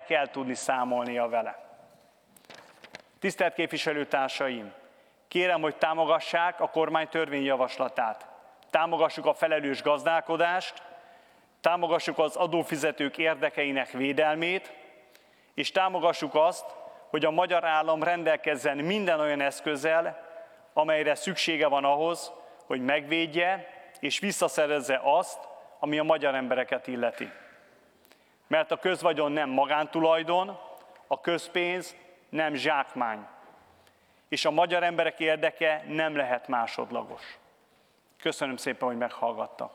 kell tudni számolnia vele. Tisztelt képviselőtársaim, kérem, hogy támogassák a kormány törvényjavaslatát. Támogassuk a felelős gazdálkodást, támogassuk az adófizetők érdekeinek védelmét, és támogassuk azt, hogy a magyar állam rendelkezzen minden olyan eszközzel, amelyre szüksége van ahhoz, hogy megvédje és visszaszerezze azt, ami a magyar embereket illeti. Mert a közvagyon nem magántulajdon, a közpénz nem zsákmány, és a magyar emberek érdeke nem lehet másodlagos. Köszönöm szépen, hogy meghallgattak.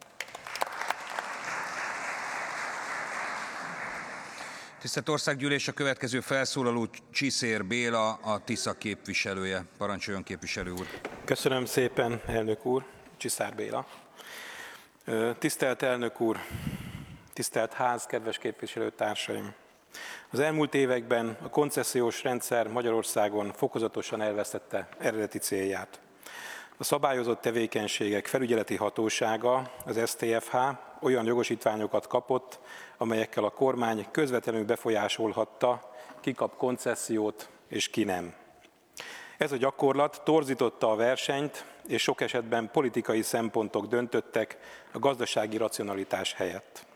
Tisztelt Országgyűlés, a következő felszólaló Csiszér Béla, a Tisza képviselője. Parancsoljon, képviselő úr. Köszönöm szépen, elnök úr. Csiszár Béla. Tisztelt elnök úr, tisztelt ház, kedves képviselőtársaim! Az elmúlt években a koncesziós rendszer Magyarországon fokozatosan elvesztette eredeti célját. A szabályozott tevékenységek felügyeleti hatósága, az STFH olyan jogosítványokat kapott, amelyekkel a kormány közvetlenül befolyásolhatta, ki kap koncesziót és ki nem. Ez a gyakorlat torzította a versenyt, és sok esetben politikai szempontok döntöttek a gazdasági racionalitás helyett.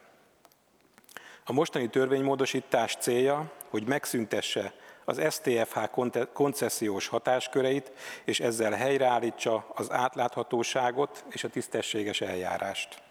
A mostani törvénymódosítás célja, hogy megszüntesse az STFH koncesziós hatásköreit, és ezzel helyreállítsa az átláthatóságot és a tisztességes eljárást.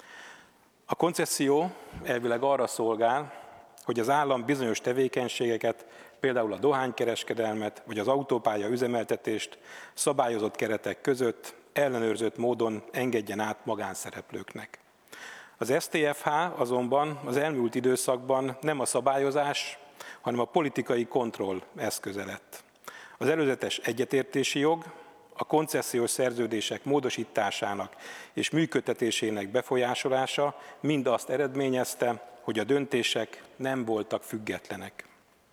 A koncesszió elvileg arra szolgál, hogy az állam bizonyos tevékenységeket, például a dohánykereskedelmet vagy az autópálya üzemeltetést szabályozott keretek között ellenőrzött módon engedjen át magánszereplőknek. Az STFH azonban az elmúlt időszakban nem a szabályozás, hanem a politikai kontroll eszköze lett. Az előzetes egyetértési jog, a koncesziós szerződések módosításának és működtetésének befolyásolása mind azt eredményezte, hogy a döntések nem voltak függetlenek.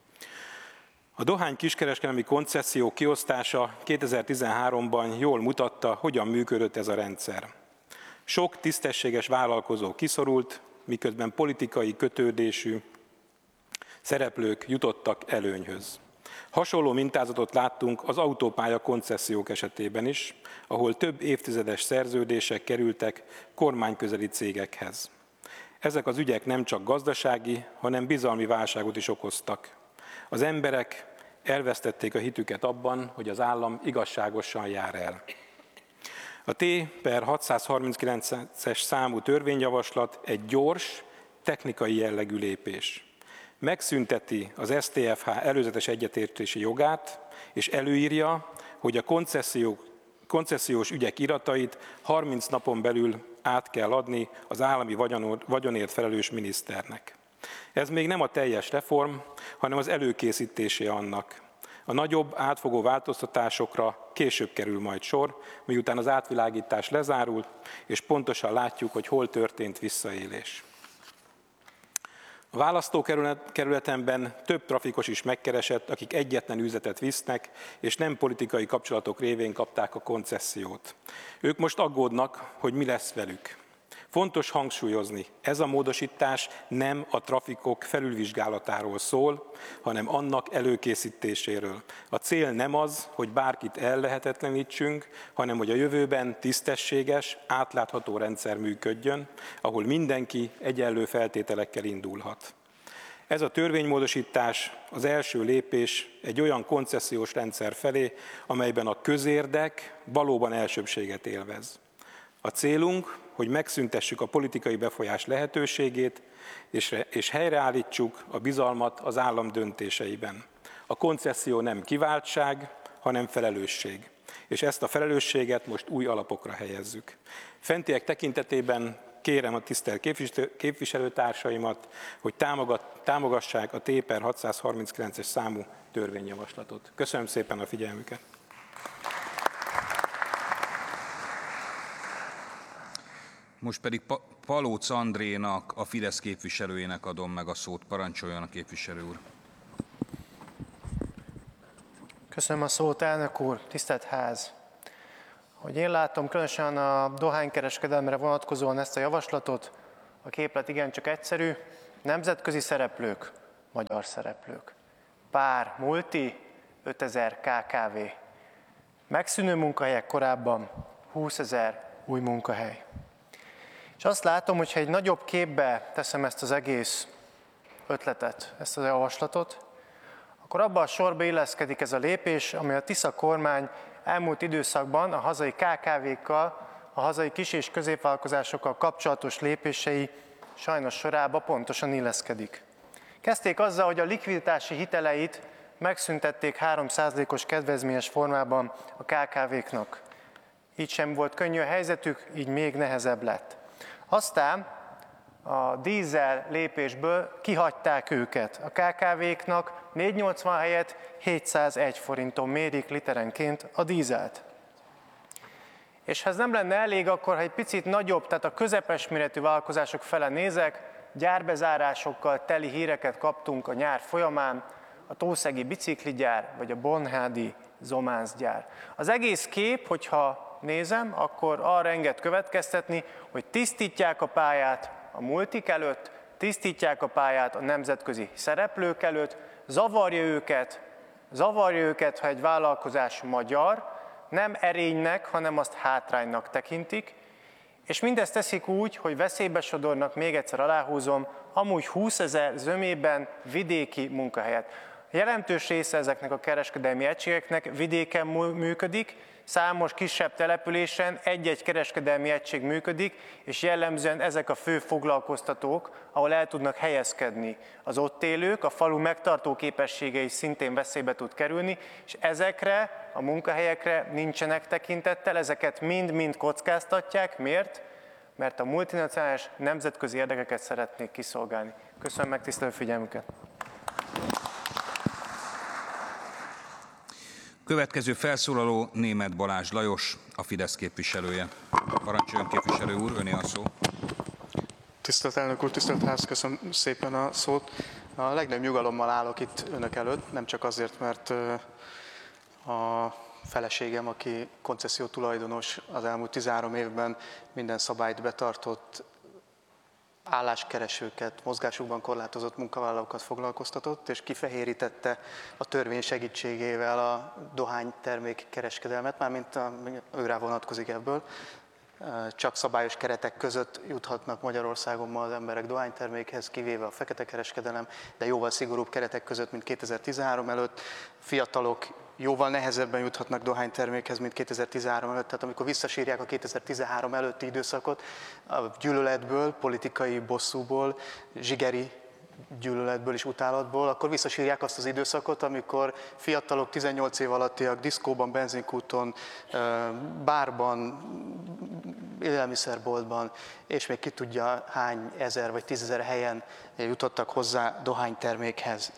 A dohány kiskereskedelmi koncesszió kiosztása 2013-ban jól mutatta, hogyan működött ez a rendszer. Sok tisztességes vállalkozó kiszorult, miközben politikai kötődésű szereplők jutottak előnyhöz. Hasonló mintázatot láttunk az autópálya koncesziók esetében is, ahol több évtizedes szerződések kerültek kormányközeli cégekhez. Ezek az ügyek nem csak gazdasági, hanem bizalmi válságot is okoztak. Az emberek elvesztették a hitüket abban, hogy az állam igazságosan jár el. A T/639-es számú törvényjavaslat egy gyors, technikai jellegű lépés. Megszünteti az STFH előzetes egyetértési jogát, és előírja, hogy a koncesziós ügyek iratait 30 napon belül át kell adni az állami vagyonért felelős miniszternek. Ez még nem a teljes reform, hanem az előkészítésé annak. A nagyobb, átfogó változtatásokra később kerül majd sor, miután az átvilágítás lezárult, és pontosan látjuk, hogy hol történt visszaélés. A választókerületemben több trafikos is megkeresett, akik egyetlen üzletet visznek, és nem politikai kapcsolatok révén kapták a koncesziót. Ők most aggódnak, hogy mi lesz velük. Fontos hangsúlyozni, ez a módosítás nem a trafikok felülvizsgálatáról szól, hanem annak előkészítéséről. A cél nem az, hogy bárkit ellehetetlenítsünk, hanem hogy a jövőben tisztességes, átlátható rendszer működjön, ahol mindenki egyenlő feltételekkel indulhat. Ez a törvénymódosítás az első lépés egy olyan koncesziós rendszer felé, amelyben a közérdek valóban elsőbbséget élvez. A célunk, hogy megszüntessük a politikai befolyás lehetőségét, és helyreállítsuk a bizalmat az állam döntéseiben. A koncesszió nem kiváltság, hanem felelősség. És ezt a felelősséget most új alapokra helyezzük. Fentiek tekintetében kérem a tisztelt képviselőtársaimat, hogy támogassák a T/639-es számú törvényjavaslatot. Köszönöm szépen a figyelmüket! Most pedig Palóc Andrénak, a Fidesz képviselőjének adom meg a szót. Parancsoljon a képviselő úr. Köszönöm a szót, elnök úr, tisztelt ház! Hogy én látom, különösen a dohánykereskedelemre vonatkozóan ezt a javaslatot, a képlet igencsak egyszerű. Nemzetközi szereplők, magyar szereplők. Pár multi, 5000 KKV. Megszűnő munkahelyek korábban 20 000 új munkahely. És azt látom, hogy ha egy nagyobb képbe teszem ezt az egész ötletet, ezt a javaslatot, akkor abban a sorba illeszkedik ez a lépés, ami a Tisza kormány elmúlt időszakban a hazai KKV-kkal, a hazai kis- és középvállalkozásokkal kapcsolatos lépései sajnos sorába pontosan illeszkedik. Kezdték azzal, hogy a likviditási hiteleit megszüntették 3%-os kedvezményes formában a KKV-knak. Így sem volt könnyű a helyzetük, így még nehezebb lett. Aztán a dízel lépésből kihagyták őket. A KKV-knak 4,80 helyett 701 forinton mérik literenként a dízelt. És ha ez nem lenne elég, akkor ha egy picit nagyobb, tehát a közepes méretű vállalkozások fele nézek, gyárbezárásokkal teli híreket kaptunk a nyár folyamán, a tószegi bicikligyár, vagy a bonhádi zománszgyár. Az egész kép, hogyha nézem, akkor arra enged következtetni, hogy tisztítják a pályát a multik előtt, tisztítják a pályát a nemzetközi szereplők előtt, zavarja őket, ha egy vállalkozás magyar, nem erénynek, hanem azt hátránynak tekintik, és mindezt teszik úgy, hogy veszélybe sodornak, még egyszer aláhúzom, amúgy 20 000 zömében vidéki munkahelyet. Jelentős része ezeknek a kereskedelmi egységeknek vidéken működik, számos kisebb településen egy-egy kereskedelmi egység működik, és jellemzően ezek a fő foglalkoztatók, ahol el tudnak helyezkedni az ott élők, a falu megtartó képessége is szintén veszélybe tud kerülni, és ezekre a munkahelyekre nincsenek tekintettel, ezeket mind-mind kockáztatják. Miért? Mert a multinacionális nemzetközi érdekeket szeretnék kiszolgálni. Köszönöm megtisztelő figyelmüket! Következő felszólaló Németh Balázs Lajos, a Fidesz képviselője. Parancsoljon, képviselő úr, öné a szó. Tisztelt elnök úr, tisztelt ház, köszönöm szépen a szót. A legnagyobb nyugalommal állok itt önök előtt, nem csak azért, mert a feleségem, aki koncesszió tulajdonos, az elmúlt 13 évben minden szabályt betartott, álláskeresőket, mozgásukban korlátozott munkavállalókat foglalkoztatott, és kifehérítette a törvény segítségével a dohánytermék kereskedelmet, mármint őrá vonatkozik ebből. Csak szabályos keretek között juthatnak Magyarországon ma az emberek dohánytermékhez, kivéve a fekete kereskedelem, de jóval szigorúbb keretek között, mint 2013 előtt. Fiatalok jóval nehezebben juthatnak dohánytermékhez, mint 2013 előtt. Tehát amikor visszasírják a 2013 előtti időszakot, a gyűlöletből, politikai bosszúból, zsigeri gyűlöletből és utálatból, akkor visszasírják azt az időszakot, amikor fiatalok, 18 év alattiak diszkóban, benzinkúton, bárban, élelmiszerboltban, és még ki tudja hány ezer vagy 10 000 helyen jutottak hozzá dohánytermékhez.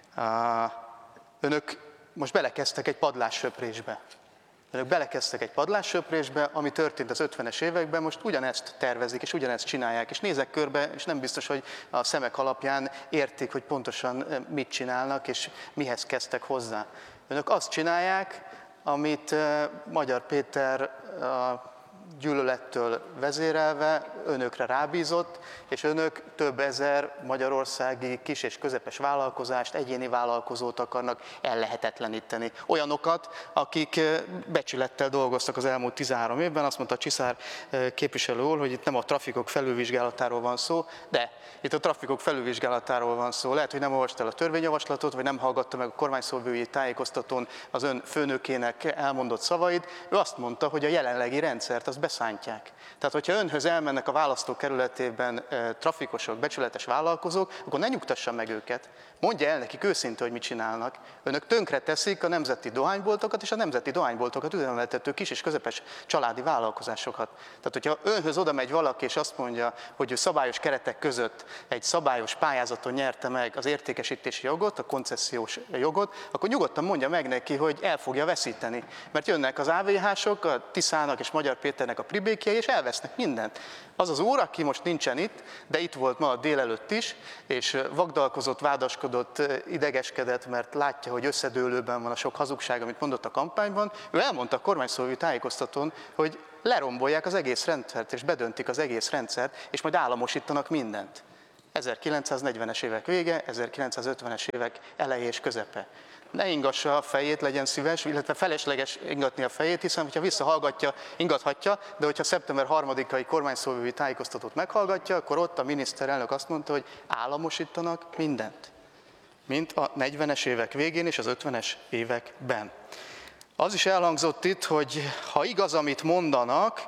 Önök most belekezdtek egy padlássöprésbe. Önök belekezdtek egy padlássöprésbe, ami történt az 50-es években, most ugyanezt tervezik, és ugyanezt csinálják, és nézek körbe, és nem biztos, hogy a szemek alapján értik, hogy pontosan mit csinálnak, és mihez kezdtek hozzá. Önök azt csinálják, amit Magyar Péter a gyűlölettől vezérelve önökre rábízott, és önök több ezer magyarországi kis- és közepes vállalkozást, egyéni vállalkozót akarnak ellehetetleníteni. Olyanokat, akik becsülettel dolgoztak az elmúlt 13 évben, azt mondta Csiszár képviselő úr, hogy itt nem a trafikok felülvizsgálatáról van szó, de itt a trafikok felülvizsgálatáról van szó. Lehet, hogy nem olvasta el a törvényjavaslatot, vagy nem hallgatta meg a kormányszóvivői tájékoztatón az ön főnökének elmondott szavait. Ő azt mondta, hogy a jelenlegi rendszert azt beszántják. Tehát, hogyha önhöz elmennek a választókerületében trafikosok, becsületes vállalkozók, akkor ne nyugtassa meg őket. Mondja el nekik őszinte, hogy mit csinálnak. Önök tönkre teszik a nemzeti dohányboltokat és a nemzeti dohányboltokat üzemeltető kis és közepes családi vállalkozásokat. Tehát, hogyha önhöz oda megy valaki és azt mondja, hogy ő szabályos keretek között egy szabályos pályázaton nyerte meg az értékesítési jogot, a koncesziós jogot, akkor nyugodtan mondja meg neki, hogy el fogja veszíteni. Mert jönnek az AVH-sok, a Tiszának és Magyar Péternek a pribékjei, és elvesznek mindent. Az az úr, aki most nincsen itt, de itt volt ma délelőtt is, és vagdalkozott, vádaskodott, idegeskedett, mert látja, hogy összedőlőben van a sok hazugság, amit mondott a kampányban, ő elmondta a kormányszóvivői tájékoztatón, hogy lerombolják az egész rendszert, és bedöntik az egész rendszert, és majd államosítanak mindent. 1940-es évek vége, 1950-es évek eleje és közepe. Ne ingassa a fejét, legyen szíves, illetve felesleges ingatni a fejét, hiszen hogyha visszahallgatja, ingathatja, de hogyha szeptember 3-ai kormányszóvivői tájékoztatót meghallgatja, akkor ott a miniszterelnök azt mondta, hogy államosítanak mindent, mint a 40-es évek végén és az 50-es években. Az is elhangzott itt, hogy ha igaz, amit mondanak,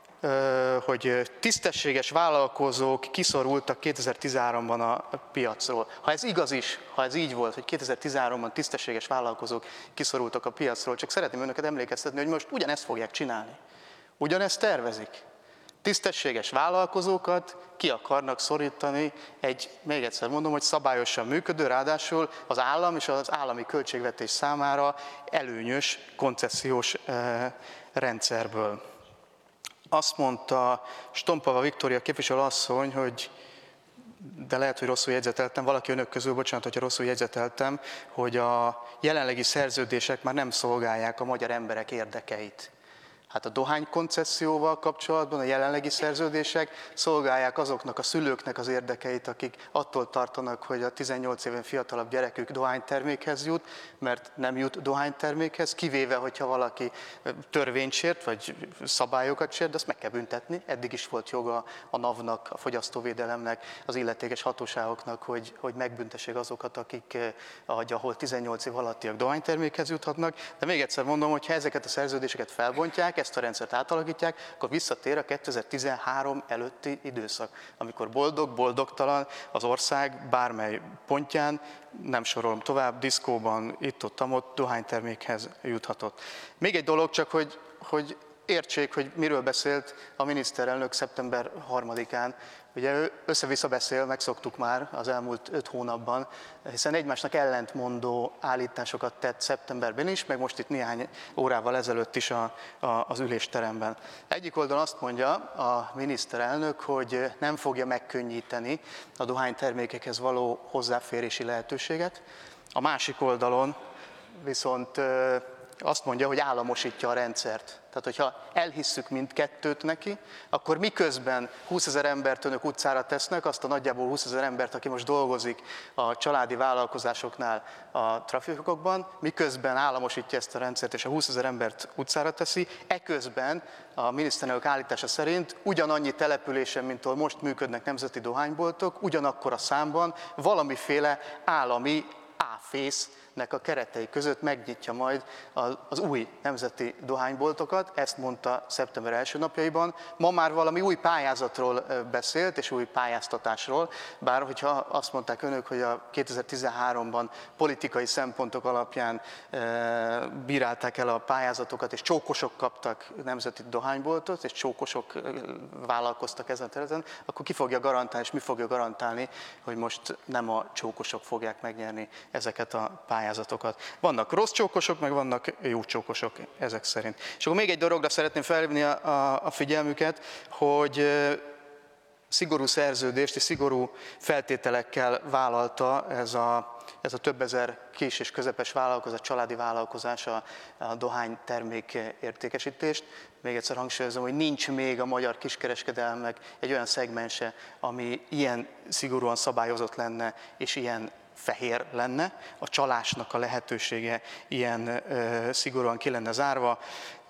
hogy tisztességes vállalkozók kiszorultak 2013-ban a piacról. Ha ez igaz is, ha ez így volt, hogy 2013-ban tisztességes vállalkozók kiszorultak a piacról, csak szeretném önöket emlékeztetni, hogy most ugyanezt fogják csinálni. Ugyanezt tervezik. Tisztességes vállalkozókat ki akarnak szorítani még egyszer mondom, hogy szabályosan működő, ráadásul az állam és az állami költségvetés számára előnyös koncesziós rendszerből. Azt mondta Stompava Viktória képviselő asszony, hogy, de lehet, hogy rosszul jegyzeteltem, valaki önök közül, bocsánat, hogyha rosszul jegyzeteltem, hogy a jelenlegi szerződések már nem szolgálják a magyar emberek érdekeit. Hát a dohánykoncesszióval kapcsolatban a jelenlegi szerződések szolgálják azoknak a szülőknek az érdekeit, akik attól tartanak, hogy a 18 éven fiatalabb gyerekük dohánytermékhez jut, mert nem jut dohánytermékhez, kivéve, hogyha valaki törvényt sért, vagy szabályokat sért, de azt meg kell büntetni. Eddig is volt joga a NAV-nak, a fogyasztóvédelemnek, az illetékes hatóságoknak, hogy megbüntessék azokat, akik, ahol 18 év alattiak dohánytermékhez juthatnak. De még egyszer mondom, hogy ha ezeket a szerződéseket felbontják, ezt a rendszert átalakítják, akkor visszatér a 2013 előtti időszak, amikor boldog-boldogtalan az ország bármely pontján, nem sorolom tovább, diszkóban, itt-ott dohánytermékhez juthatott. Még egy dolog csak, hogy értsék, hogy miről beszélt a miniszterelnök szeptember 3-án. Ugye ő össze-vissza beszél, megszoktuk már az elmúlt 5 hónapban, hiszen egymásnak ellentmondó állításokat tett szeptemberben is, meg most itt néhány órával ezelőtt is az ülésteremben. Egyik oldalon azt mondja a miniszterelnök, hogy nem fogja megkönnyíteni a dohánytermékekhez való hozzáférési lehetőséget. A másik oldalon viszont azt mondja, hogy államosítja a rendszert. Tehát, hogyha elhisszük mindkettőt neki, akkor miközben 20 000 embert önök utcára tesznek, azt a nagyjából 20 000 embert, aki most dolgozik a családi vállalkozásoknál a trafikokban, miközben államosítja ezt a rendszert, és a 20 000 embert utcára teszi, eközben a miniszterelnök állítása szerint ugyanannyi településen, mint ahol most működnek nemzeti dohányboltok, ugyanakkor a számban valamiféle állami áfésznek a keretei között megnyitja majd az új nemzeti dohányboltokat, ezt mondta szeptember első napjaiban. Ma már valami új pályázatról beszélt, és új pályáztatásról, bár hogyha azt mondták önök, hogy a 2013-ban politikai szempontok alapján bírálták el a pályázatokat, és csókosok kaptak nemzeti dohányboltot, és csókosok vállalkoztak ezen a területen, akkor ki fogja garantálni, és mi fogja garantálni, hogy most nem a csókosok fogják megnyerni ezeket a pályázatokat. Vannak rossz csókosok, meg vannak jó csókosok ezek szerint. És akkor még egy dologra szeretném felhívni a figyelmüket, hogy szigorú szerződést és szigorú feltételekkel vállalta ez a több ezer kis és közepes vállalkozás, családi vállalkozás a dohánytermék értékesítést. Még egyszer hangsúlyozom, hogy nincs még a magyar kiskereskedelemnek egy olyan szegmense, ami ilyen szigorúan szabályozott lenne, és ilyen fehér lenne, a csalásnak a lehetősége ilyen szigorúan ki lenne zárva,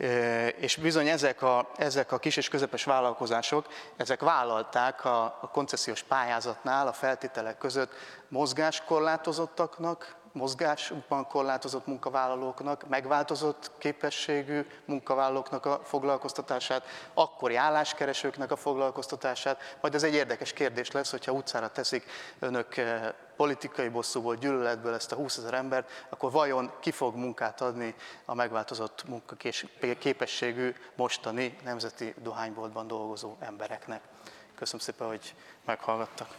és bizony ezek a kis és közepes vállalkozások, ezek vállalták a koncesziós pályázatnál a feltételek között mozgáskorlátozottaknak, mozgásban korlátozott munkavállalóknak, megváltozott képességű munkavállalóknak a foglalkoztatását, akkori álláskeresőknek a foglalkoztatását, majd ez egy érdekes kérdés lesz, hogyha utcára teszik önök politikai bosszúból, gyűlöletből ezt a 20 000 embert, akkor vajon ki fog munkát adni a megváltozott munkaképességű mostani nemzeti dohányboltban dolgozó embereknek? Köszönöm szépen, hogy meghallgattak.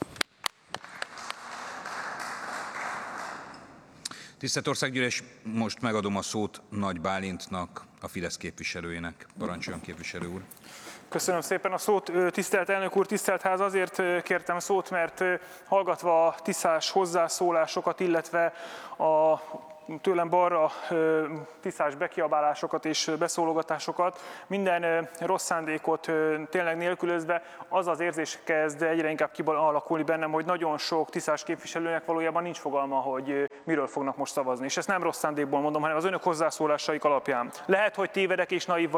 Tisztelt Országgyűlés, most megadom a szót Nagy Bálintnak, a Fidesz képviselőjének. Parancsoljon, képviselő úr. Köszönöm szépen a szót. Tisztelt elnök úr, tisztelt ház, azért kértem szót, mert hallgatva a tisztás hozzászólásokat, illetve a tőlem balra tisztás bekiabálásokat és beszólogatásokat, minden rossz szándékot tényleg nélkülözve, az az érzés kezd egyre inkább kialakulni bennem, hogy nagyon sok tisztás képviselőnek valójában nincs fogalma, hogy miről fognak most szavazni. És ezt nem rossz szándékból mondom, hanem az önök hozzászólásaik alapján. Lehet, hogy tévedek és naív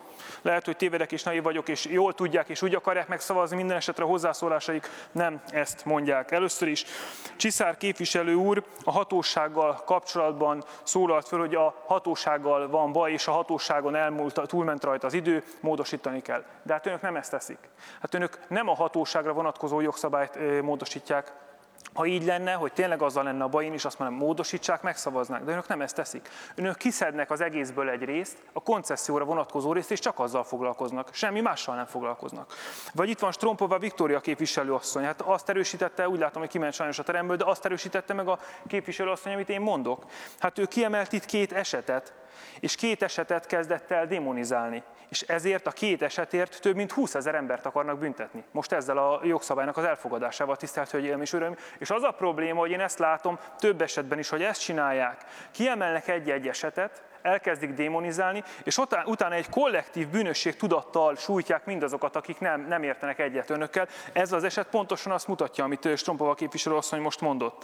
vagyok, és jól tudják és úgy akarják megszavazni, minden esetre a hozzászólásaik nem ezt mondják. Először is Csiszár képviselő úr a hatósággal kapcsolatban szólalt föl, hogy a hatósággal van baj, és a hatóságon túlment rajta az idő, módosítani kell. De hát önök nem ezt teszik. Hát önök nem a hatóságra vonatkozó jogszabályt módosítják. Ha így lenne, hogy tényleg azzal lenne a baj, én is azt mondom, módosítsák, megszavaznák, de önök nem ezt teszik. Önök kiszednek az egészből egy részt, a koncesszióra vonatkozó részt, és csak azzal foglalkoznak. Semmi mással nem foglalkoznak. Vagy itt van Strompova Viktória képviselőasszony, hát azt erősítette, úgy látom, hogy kiment sajnos a teremből, de azt erősítette meg a képviselőasszony, amit én mondok. Hát ő kiemelt itt 2 esetet, és 2 esetet kezdett el démonizálni. És ezért a 2 esetért több mint 20 000 embert akarnak büntetni. Most ezzel a jogszabálynak az elfogadásával, tisztelt Hölgyeim és Uraim. És az a probléma, hogy én ezt látom több esetben is, hogy ezt csinálják. Kiemelnek egy-egy esetet, elkezdik démonizálni, és utána egy kollektív bűnösség tudattal sújtják mindazokat, akik nem értenek egyet önökkel. Ez az eset pontosan azt mutatja, amit Strompova képviselőasszony most mondott.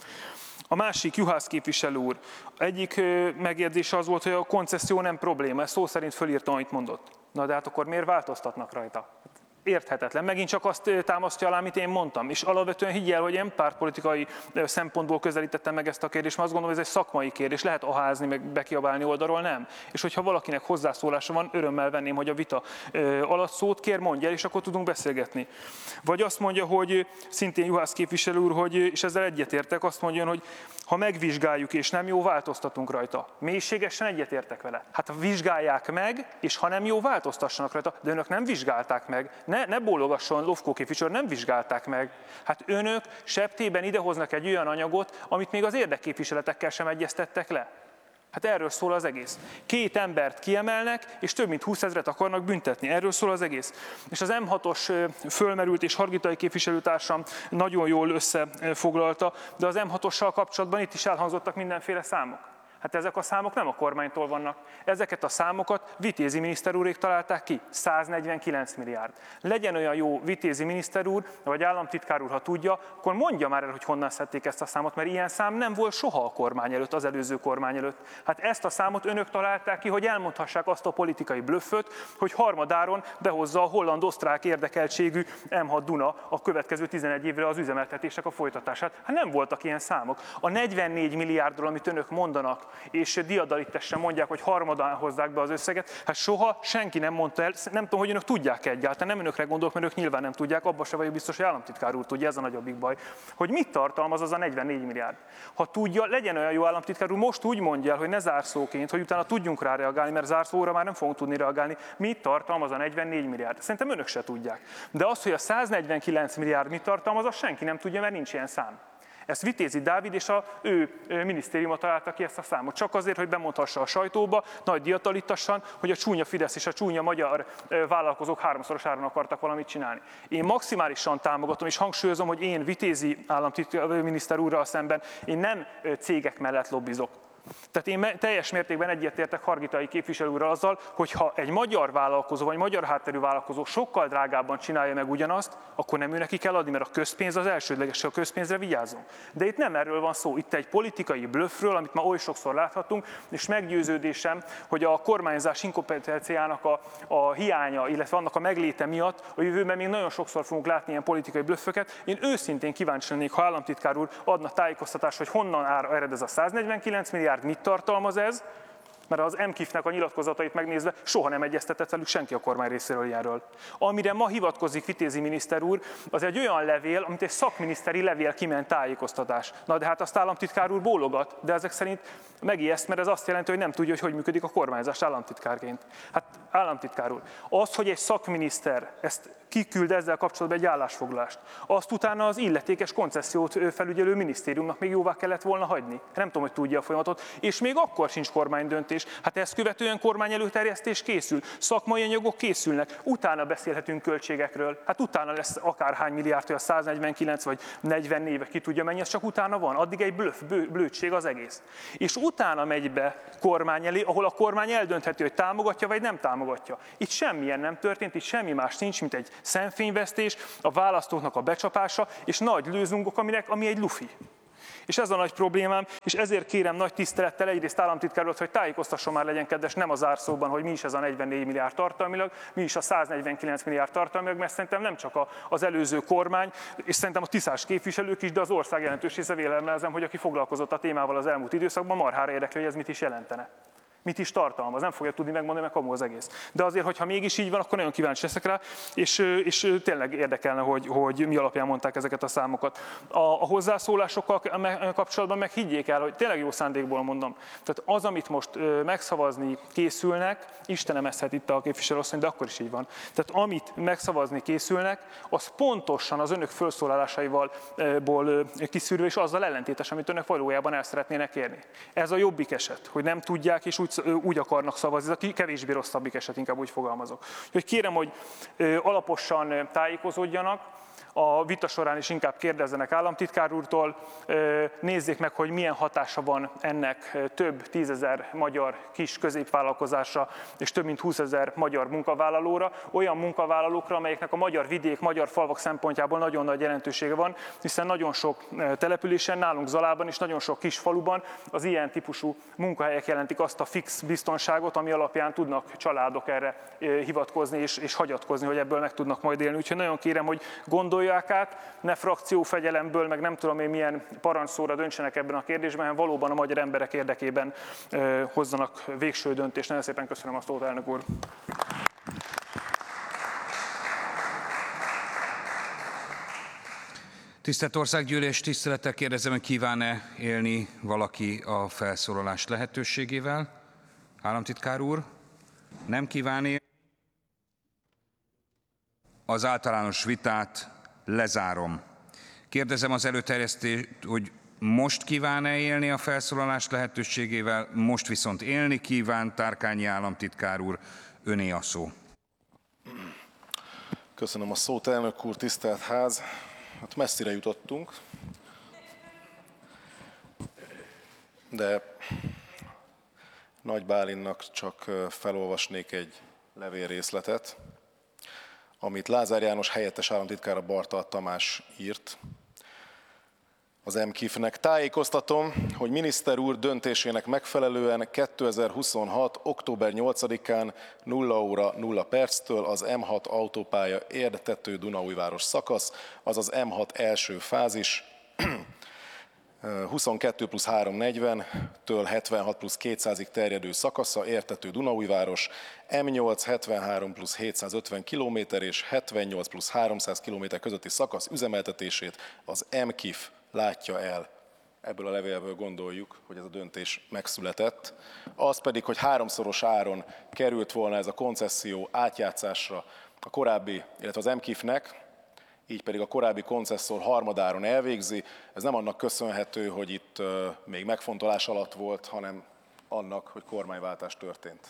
A másik, Juhász képviselő úr, egyik megjegyzése az volt, hogy a koncesszió nem probléma, ezt szó szerint fölírtam, amit mondott. Na de hát akkor miért változtatnak rajta? Érthetetlen. Megint csak azt támasztja alá, amit én mondtam. És alapvetően higgyel, hogy én pártpolitikai szempontból közelítettem meg ezt a kérdést, mert azt gondolom, hogy ez egy szakmai kérdés. Lehet aházni, meg bekiabálni oldalról, nem. És hogyha valakinek hozzászólása van, örömmel venném, hogy a vita alatt szót kér, mondja el, és akkor tudunk beszélgetni. Vagy azt mondja, hogy szintén Juhász képviselő úr, hogy, és ezzel egyetértek, azt mondja, hogy ha megvizsgáljuk és nem jó, változtatunk rajta. Mélységesen egyetértek vele. Hát vizsgálják meg, és ha nem jó, változtassanak rajta. De önök nem vizsgálták meg. Ne bólogasson, Lofkó képviselő, nem vizsgálták meg. Hát önök septében idehoznak egy olyan anyagot, amit még az érdekképviseletekkel sem egyeztettek le. Hát erről szól az egész. 2 embert kiemelnek, és több mint 20 000-et akarnak büntetni. Erről szól az egész. És az M6-os fölmerült, és Hargitai képviselőtársam nagyon jól összefoglalta, de az M6-ossal kapcsolatban itt is elhangzottak mindenféle számok. Hát ezek a számok nem a kormánytól vannak. Ezeket a számokat Vitézi miniszter úrék találták ki. 149 milliárd. Legyen olyan jó Vitézi miniszter úr, vagy államtitkár úr, ha tudja, akkor mondja már el, hogy honnan szedték ezt a számot, mert ilyen szám nem volt soha a kormány előtt, az előző kormány előtt. Hát ezt a számot önök találták ki, hogy elmondhassák azt a politikai blöfföt, hogy harmadáron behozza a holland-osztrák érdekeltségű M6 Duna a következő 11 évre az üzemeltetések a folytatását. Hát nem voltak ilyen számok. A 44 milliárdról, amit önök mondanak, és diadalittesen mondják, hogy harmadán hozzák be az összeget, hát soha senki nem mondta el, nem tudom, hogy önök tudják egyáltalán, nem önökre gondolok, mert ők nyilván nem tudják, abban se vagyok biztos, hogy államtitkár úr tudja, ez a nagyobbik baj, hogy mit tartalmaz az a 44 milliárd. Ha tudja, legyen olyan jó államtitkár úr, most úgy mondja el, hogy ne zárszóként, hogy utána tudjunk rá reagálni, mert zárszóra már nem fogunk tudni reagálni, mit tartalmaz a 44 milliárd. Szerintem önök se tudják. De az, hogy a 149 milliárd mit tartalmaz, azt senki nem tudja, mert nincs ilyen szám. Ezt Vitézi Dávid és az ő minisztériuma találta ki ezt a számot. Csak azért, hogy bemondhassa a sajtóba, nagy diadalittassan, hogy a csúnya Fidesz és a csúnya magyar vállalkozók 3-szoros áron akartak valamit csinálni. Én maximálisan támogatom, és hangsúlyozom, hogy én Vitézi miniszter úrral szemben én nem cégek mellett lobbizok. Tehát én teljes mértékben egyetértek Hargitai képviselő úrral azzal, hogy ha egy magyar vállalkozó vagy magyar hátterű vállalkozó sokkal drágábban csinálja meg ugyanazt, akkor nem ő neki kell adni, mert a közpénz az elsődleges, a közpénzre vigyázzunk. De itt nem erről van szó, itt egy politikai blöffről, amit már oly sokszor láthatunk, és meggyőződésem, hogy a kormányzás inkompetenciának a hiánya, illetve annak a megléte miatt a jövőben még nagyon sokszor fogunk látni ilyen politikai blöfföket. Én őszintén kíváncsi lennék, ha államtitkár úr adna tájékoztatást, hogy honnan ered ez a 149 milliárd, mit tartalmaz ez, mert az MKIF-nek a nyilatkozatait megnézve soha nem egyeztetett velük senki a kormány részéről ilyenről. Amire ma hivatkozik Vitézi miniszter úr, az egy olyan levél, amit egy szakminiszteri levél kiment tájékoztatás. Na de hát azt államtitkár úr bólogat, de ezek szerint megijeszt, mert ez azt jelenti, hogy nem tudja, hogy működik a kormányzás államtitkárként. Hát államtitkár úr, az, hogy egy szakminiszter ezt kiküld ezzel kapcsolatban egy állásfoglalást, azt utána az illetékes koncessziót felügyelő minisztériumnak még jóvá kellett volna hagyni. Nem tudom, hogy tudja a folyamatot, és még akkor sincs kormánydöntés, törvénykezés. Hát ezt követően kormányelőterjesztés készül, szakmai anyagok készülnek, utána beszélhetünk költségekről. Hát utána lesz akárhány milliárd, hogy a 149 vagy 44 éve, ki tudja mennyi, ez csak utána van. Addig egy blödség az egész. És utána megy be kormány elé, ahol a kormány eldöntheti, hogy támogatja vagy nem támogatja. Itt semmilyen nem történt, itt semmi más nincs, mint egy szemfényvesztés, a választóknak a becsapása, és nagy lőzungok, ami egy lufi. És ez a nagy problémám, és ezért kérem nagy tisztelettel egyrészt államtitkár urat, hogy tájékoztasson már, legyen kedves, nem a zárszóban, hogy mi is ez a 44 milliárd tartalmilag, mi is a 149 milliárd tartalmilag, mert szerintem nem csak az előző kormány, és szerintem a tiszás képviselők is, de az ország jelentős része vélemezem, hogy aki foglalkozott a témával az elmúlt időszakban, marhára érdekli, hogy ez mit is jelentene. Mit is tartalmaz, nem fogja tudni megmondani, mert kamu az egész. De azért, hogyha mégis így van, akkor nagyon kíváncsi leszek rá, és tényleg érdekelne, hogy mi alapján mondták ezeket a számokat. A hozzászólásokkal kapcsolatban meg higgyék el, hogy tényleg jó szándékból mondom. Tehát az, amit most megszavazni készülnek, Istenem eszhet itt a képviselőasszony, de akkor is így van. Tehát amit megszavazni készülnek, az pontosan az önök felszólalásaiból kiszűrve, és azzal ellentétes, amit önök valójában el szeretnének érni. Ez a jobbik eset, hogy nem tudják, és úgy akarnak szavazni, ez a kevésbé rosszabbik eset, inkább úgy fogalmazok. Úgyhogy kérem, hogy alaposan tájékozódjanak, a vita során is inkább kérdezzenek államtitkár úrtól, nézzék meg, hogy milyen hatása van ennek több 10 000 magyar kis középvállalkozásra és több mint 20 000 magyar munkavállalóra, olyan munkavállalókra, amelyeknek a magyar vidék, magyar falvak szempontjából nagyon nagy jelentősége van, hiszen nagyon sok településen, nálunk Zalában és nagyon sok kis faluban az ilyen típusú munkahelyek jelentik azt a fix biztonságot, ami alapján tudnak családok erre hivatkozni és hagyatkozni, hogy ebből meg tudnak majd élni. Úgyhogy nagyon kérem, hogy gondolják át, ne frakciófegyelemből, meg nem tudom én milyen parancsszóra döntsenek ebben a kérdésben, hanem valóban a magyar emberek érdekében hozzanak végső döntést. Nagyon szépen köszönöm a szót, elnök úr. Tisztelt Országgyűlés, tisztelettel kérdezem, hogy kíván-e élni valaki a felszólalás lehetőségével? Államtitkár úr, nem kíván élni. Az általános vitát lezárom. Kérdezem az előterjesztést, hogy most kíván-e élni a felszólalás lehetőségével, most viszont élni kíván. Tárkányi államtitkár úr, öné a szó. Köszönöm a szót, elnök úr, tisztelt ház. Hát messzire jutottunk, de Nagy Bálinnak csak felolvasnék egy levélrészletet, amit Lázár János helyettes államtitkára Bartal Tamás írt. Az MKIF-nek tájékoztatom, hogy miniszter úr döntésének megfelelően 2026. október 8-án 0 óra 0 perctől az M6 autópálya Érd-Tető Dunaújváros szakasz, azaz M6 első fázis 22 + 340-től 76 + 200-ig terjedő szakasza Érd-Tető Dunaújváros, M8 73 + 750 km és 78 + 300 km közötti szakasz üzemeltetését az MKIF látja el. Ebből a levélből gondoljuk, hogy ez a döntés megszületett. Az pedig, hogy 3-szoros áron került volna ez a koncesszió átjátszásra a korábbi, illetve az MKIF-nek, így pedig a korábbi koncesszor harmadáron elvégzi. Ez nem annak köszönhető, hogy itt még megfontolás alatt volt, hanem annak, hogy kormányváltás történt.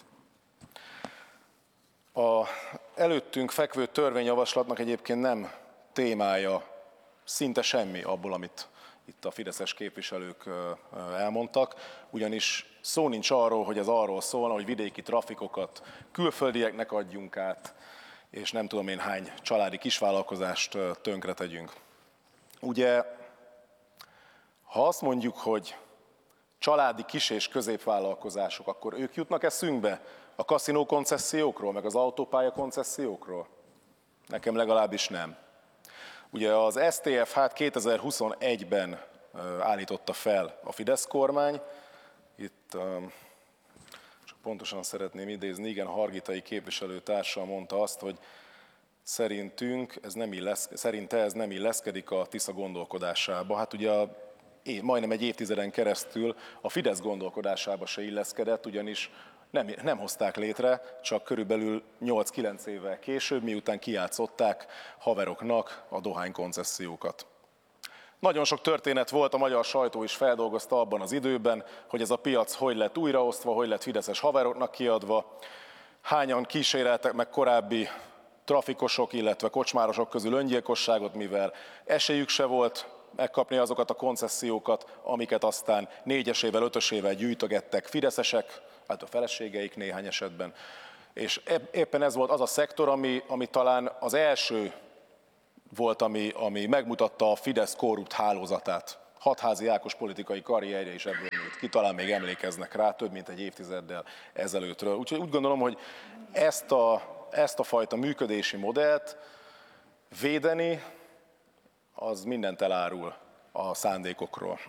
A előttünk fekvő törvényjavaslatnak egyébként nem témája szinte semmi abból, amit itt a fideszes képviselők elmondtak, ugyanis szó nincs arról, hogy ez arról szólna, hogy vidéki trafikokat külföldieknek adjunk át, és nem tudom én hány családi kisvállalkozást tönkretegyünk. Ugye, ha azt mondjuk, hogy családi kis- és középvállalkozások, akkor ők jutnak eszünkbe a kaszinó koncessziókról, meg az autópálya koncessziókról? Nekem legalábbis nem. Ugye az STF-t 2021-ben állította fel a Fidesz kormány, itt csak pontosan szeretném idézni, igen, Hargitai képviselőtársam mondta azt, hogy szerinte ez nem illeszkedik a Tisza gondolkodásába. Hát ugye majdnem egy évtizeden keresztül a Fidesz gondolkodásába se illeszkedett, ugyanis nem hozták létre, csak körülbelül 8-9 évvel később, miután kijátszották haveroknak a dohánykoncessziókat. Nagyon sok történet volt, a magyar sajtó is feldolgozta abban az időben, hogy ez a piac hogy lett újraosztva, hogy lett fideszes haveroknak kiadva, hányan kíséreltek meg korábbi trafikosok, illetve kocsmárosok közül öngyilkosságot, mivel esélyük se volt megkapni azokat a koncesziókat, amiket aztán 4-esével, 5-ösével gyűjtögettek fideszesek, hát a feleségeik néhány esetben. És éppen ez volt az a szektor, ami talán az első volt, ami megmutatta a Fidesz korrupt hálózatát. Hatházi Ákos politikai karrierje is ebből nőtt ki, talán még emlékeznek rá, több mint egy évtizeddel ezelőttről. Úgyhogy úgy gondolom, hogy ezt a fajta működési modellt védeni, az mindent elárul a szándékokról.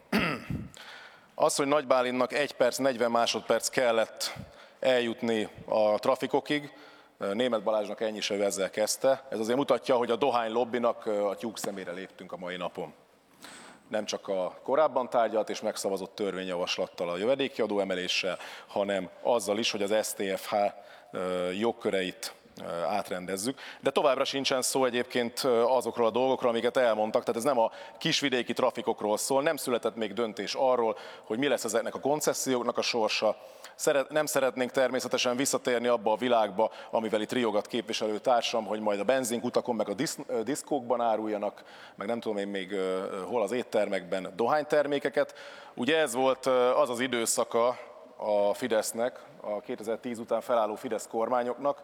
Az, hogy Nagy Bálintnak 1 perc, 40 másodperc kellett eljutni a trafikokig, Németh Balázsnak ennyi se ezzel kezdte, ez azért mutatja, hogy a dohány lobbinak a tyúk szemére léptünk a mai napon. Nem csak a korábban tárgyalt és megszavazott törvényjavaslattal, a jövedéki adóemeléssel, hanem azzal is, hogy az STFH jogköreit átrendezzük. De továbbra sincsen szó egyébként azokról a dolgokról, amiket elmondtak, tehát ez nem a kisvidéki trafikokról szól, nem született még döntés arról, hogy mi lesz ezeknek a konceszióknak a sorsa. Nem szeretnénk természetesen visszatérni abba a világba, amivel itt riogat képviselőtársam, hogy majd a benzinkutakon, meg a diszkókban áruljanak, meg nem tudom én még hol az éttermekben dohánytermékeket. Ugye ez volt az az időszaka a Fidesznek, a 2010 után felálló Fidesz kormányoknak,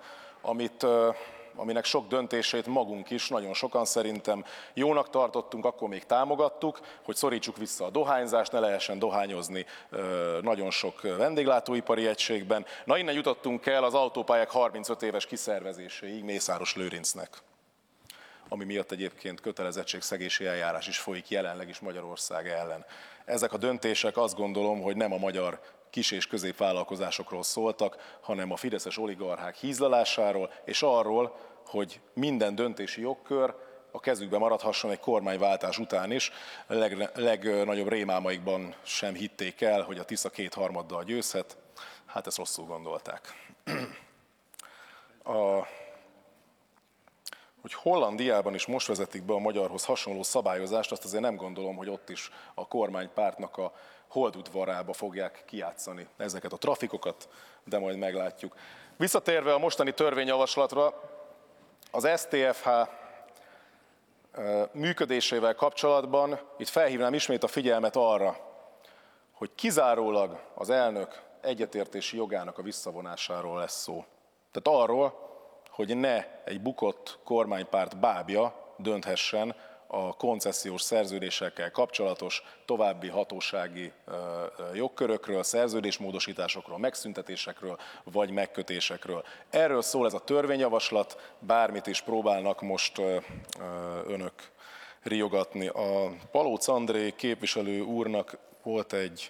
aminek sok döntését magunk is, nagyon sokan szerintem jónak tartottunk, akkor még támogattuk, hogy szorítsuk vissza a dohányzást, ne lehessen dohányozni nagyon sok vendéglátóipari egységben. Na, innen jutottunk el az autópályák 35 éves kiszervezéséig Mészáros Lőrincnek, ami miatt egyébként kötelezettségszegési eljárás is folyik jelenleg is Magyarország ellen. Ezek a döntések, azt gondolom, hogy nem a magyar kis- és középvállalkozásokról szóltak, hanem a fideszes oligarchák hízlalásáról, és arról, hogy minden döntési jogkör a kezükbe maradhasson egy kormányváltás után is. A legnagyobb rémálmaikban sem hitték el, hogy a Tisza 2/3 győzhet. Hát ezt rosszul gondolták. Hogy Hollandiában is most vezetik be a magyarhoz hasonló szabályozást, azt azért nem gondolom, hogy ott is a kormánypártnak a holdudvarába fogják kijátszani ezeket a trafikokat, de majd meglátjuk. Visszatérve a mostani törvényjavaslatra, az STFH működésével kapcsolatban itt felhívnám ismét a figyelmet arra, hogy kizárólag az elnök egyetértési jogának a visszavonásáról lesz szó. Tehát arról, hogy ne egy bukott kormánypárt bábja dönthessen a koncesziós szerződésekkel kapcsolatos további hatósági jogkörökről, szerződésmódosításokról, megszüntetésekről vagy megkötésekről. Erről szól ez a törvényjavaslat, bármit is próbálnak most önök riogatni. A Palóc André képviselő úrnak volt egy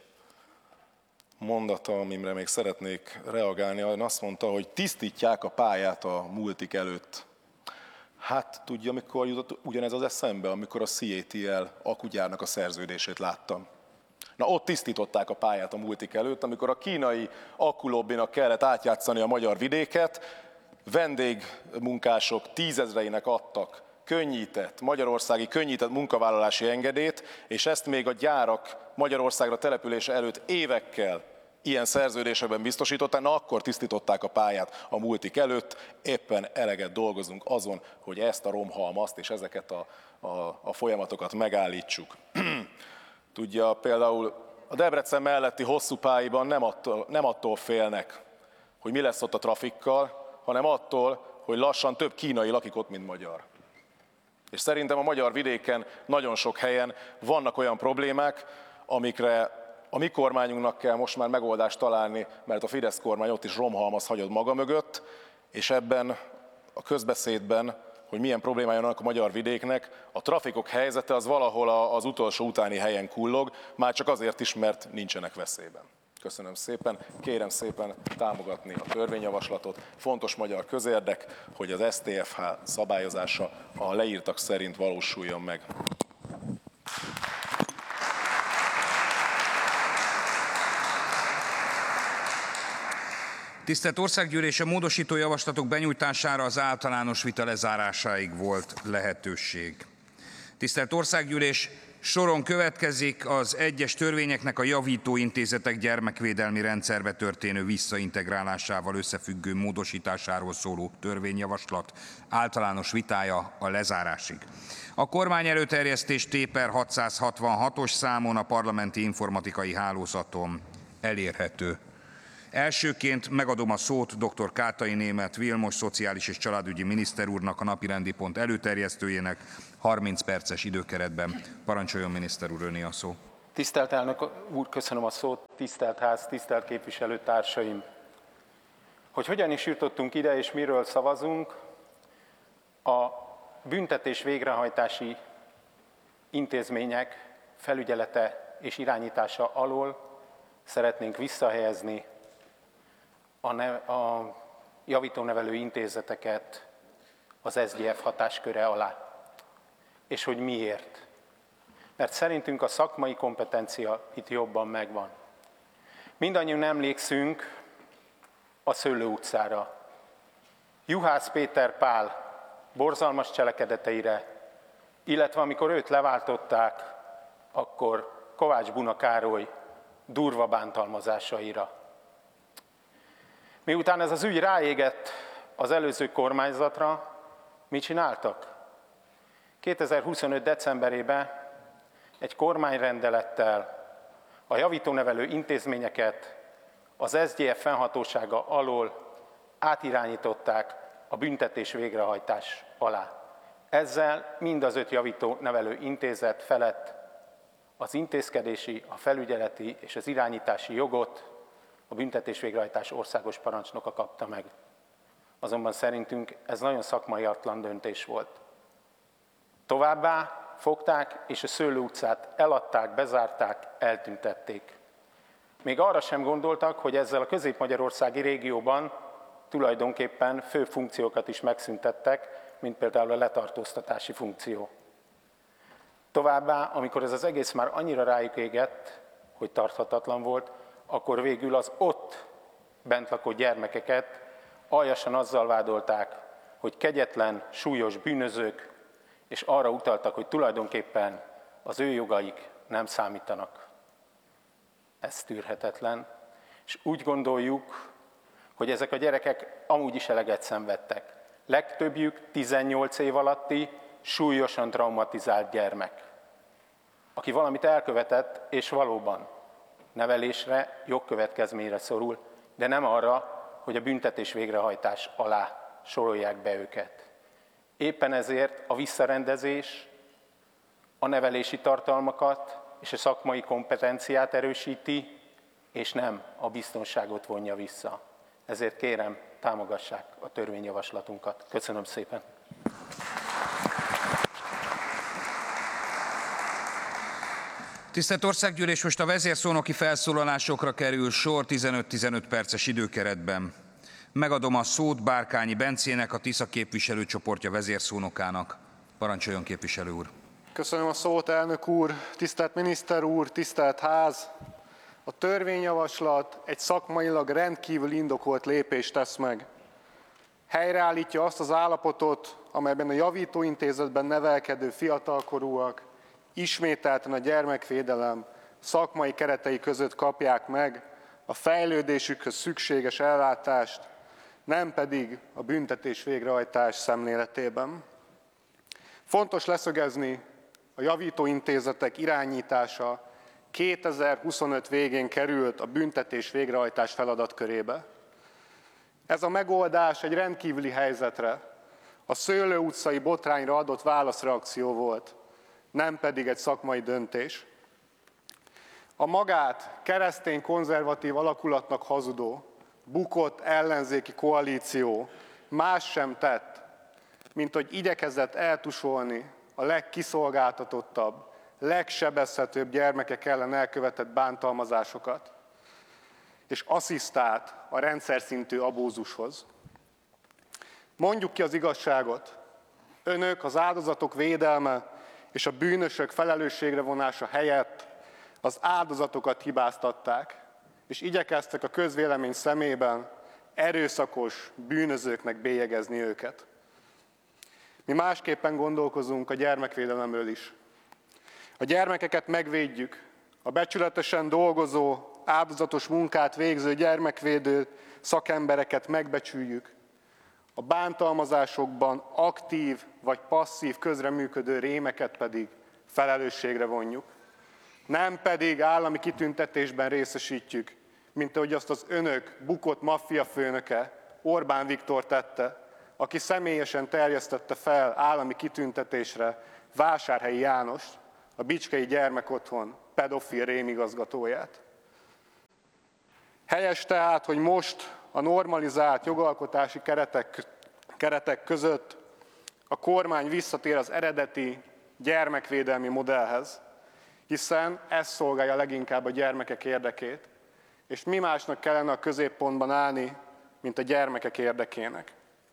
mondata, amire még szeretnék reagálni, azt mondta, hogy tisztítják a pályát a multik előtt. Hát tudja, mikor jutott ugyanez az eszembe, amikor a CATL akkugyárnak a szerződését láttam. Na, ott tisztították a pályát a multik előtt, amikor a kínai akkulobbinak kellett átjátszani a magyar vidéket, vendégmunkások 10.000-einek adtak magyarországi könnyített munkavállalási engedélyt, és ezt még a gyárak Magyarországra települése előtt évekkel ilyen szerződésekben biztosították, na akkor tisztították a pályát a multik előtt, éppen eleget dolgozunk azon, hogy ezt a romhalmazt és ezeket a folyamatokat megállítsuk. Tudja, például a Debrecen melletti Hosszúpályiban nem attól félnek, hogy mi lesz ott a trafikkal, hanem attól, hogy lassan több kínai lakik ott, mint magyar. És szerintem a magyar vidéken nagyon sok helyen vannak olyan problémák, amikre a mi kormányunknak kell most már megoldást találni, mert a Fidesz kormány ott is romhalmaz hagyott maga mögött, és ebben a közbeszédben, hogy milyen problémája vannak a magyar vidéknek, a trafikok helyzete az valahol az utolsó utáni helyen kullog, már csak azért is, mert nincsenek veszélyben. Köszönöm szépen, kérem szépen támogatni a törvényjavaslatot. Fontos magyar közérdek, hogy az STFH szabályozása a leírtak szerint valósuljon meg. Tisztelt Országgyűlés, a módosító javaslatok benyújtására az általános vita lezárásáig volt lehetőség. Tisztelt Országgyűlés, Soron következik az egyes törvényeknek a javító intézetek gyermekvédelmi rendszerbe történő visszaintegrálásával összefüggő módosításáról szóló törvényjavaslat általános vitája a lezárásig. A kormány előterjesztés T/per 666-os számon a parlamenti informatikai hálózaton elérhető. Elsőként megadom a szót dr. Kátai Németh Vilmos szociális és családügyi miniszter úrnak, a napirendi pont előterjesztőjének 30 perces időkeretben. Parancsoljon, miniszter úr, öné a szó. Tisztelt elnök úr, köszönöm a szót, tisztelt ház, tisztelt képviselőtársaim! Hogy hogyan is jutottunk ide és miről szavazunk, a büntetés végrehajtási intézmények felügyelete és irányítása alól szeretnénk visszahelyezni a javítónevelő intézeteket az SGF hatásköre alá. És hogy miért? Mert szerintünk a szakmai kompetencia itt jobban megvan. Mindannyian emlékszünk a Szőlő utcára. Juhász Péter Pál borzalmas cselekedeteire, illetve amikor őt leváltották, akkor Kovács Buna Károly durva bántalmazásaira. Miután ez az ügy ráégett az előző kormányzatra, mit csináltak? 2025. decemberében egy kormányrendelettel a javítónevelő intézményeket az SGF fennhatósága alól átirányították a büntetés végrehajtás alá. Ezzel mind az 5 javítónevelő intézet felett az intézkedési, a felügyeleti és az irányítási jogot a büntetés végrehajtás országos parancsnoka kapta meg. Azonban szerintünk ez nagyon szakmaiatlan döntés volt. Továbbá fogták és a Szőlő utcát eladták, bezárták, eltüntették. Még arra sem gondoltak, hogy ezzel a közép-magyarországi régióban tulajdonképpen fő funkciókat is megszüntettek, mint például a letartóztatási funkció. Továbbá, amikor ez az egész már annyira rájuk égett, hogy tarthatatlan volt, akkor végül az ott bent lakó gyermekeket aljasan azzal vádolták, hogy kegyetlen, súlyos bűnözők, és arra utaltak, hogy tulajdonképpen az ő jogaik nem számítanak. Ez tűrhetetlen, és úgy gondoljuk, hogy ezek a gyerekek amúgy is eleget szenvedtek. Legtöbbjük 18 év alatti, súlyosan traumatizált gyermek, aki valamit elkövetett, és valóban nevelésre, jogkövetkezményre szorul, de nem arra, hogy a büntetés végrehajtás alá sorolják be őket. Éppen ezért a visszarendezés a nevelési tartalmakat és a szakmai kompetenciát erősíti, és nem a biztonságot vonja vissza. Ezért kérem, támogassák a törvényjavaslatunkat. Köszönöm szépen! Tisztelt Országgyűlés, most a vezérszónoki felszólalásokra kerül sor 15-15 perces időkeretben. Megadom a szót Bárkányi Bencének, a Tisza képviselőcsoportja vezérszónokának. Parancsoljon, képviselő úr! Köszönöm a szót, elnök úr, tisztelt miniszter úr, tisztelt ház! A törvényjavaslat egy szakmailag rendkívül indokolt lépést tesz meg. Helyreállítja azt az állapotot, amelyben a javítóintézetben nevelkedő fiatalkorúak ismételten a gyermekvédelem szakmai keretei között kapják meg a fejlődésükhöz szükséges ellátást, nem pedig a büntetés végrehajtás szemléletében. Fontos leszögezni, a javítóintézetek irányítása 2025 végén került a büntetés végrehajtás feladatkörébe. Ez a megoldás egy rendkívüli helyzetre, a Szőlő utcai botrányra adott válaszreakció volt, nem pedig egy szakmai döntés. A magát keresztény-konzervatív alakulatnak hazudó, bukott ellenzéki koalíció más sem tett, mint hogy igyekezett eltusolni a legkiszolgáltatottabb, legsebezhetőbb gyermekek ellen elkövetett bántalmazásokat, és asszisztált a rendszer szintű abúzushoz. Mondjuk ki az igazságot, önök az áldozatok védelme és a bűnösök felelősségre vonása helyett az áldozatokat hibáztatták, és igyekeztek a közvélemény szemében erőszakos bűnözőknek bélyegezni őket. Mi másképpen gondolkozunk a gyermekvédelemről is. A gyermekeket megvédjük, a becsületesen dolgozó, áldozatos munkát végző gyermekvédő szakembereket megbecsüljük, a bántalmazásokban aktív vagy passzív közreműködő rémeket pedig felelősségre vonjuk. Nem pedig állami kitüntetésben részesítjük, mint ahogy azt az önök bukott maffiafőnöke, Orbán Viktor tette, aki személyesen terjesztette fel állami kitüntetésre Vásárhelyi Jánost, a Bicskei Gyermekotthon pedofil rémigazgatóját. Helyes tehát, hogy most a normalizált jogalkotási keretek között a kormány visszatér az eredeti gyermekvédelmi modellhez, hiszen ez szolgálja leginkább a gyermekek érdekét, és mi másnak kellene a középpontban állni, mint a gyermekek érdekének.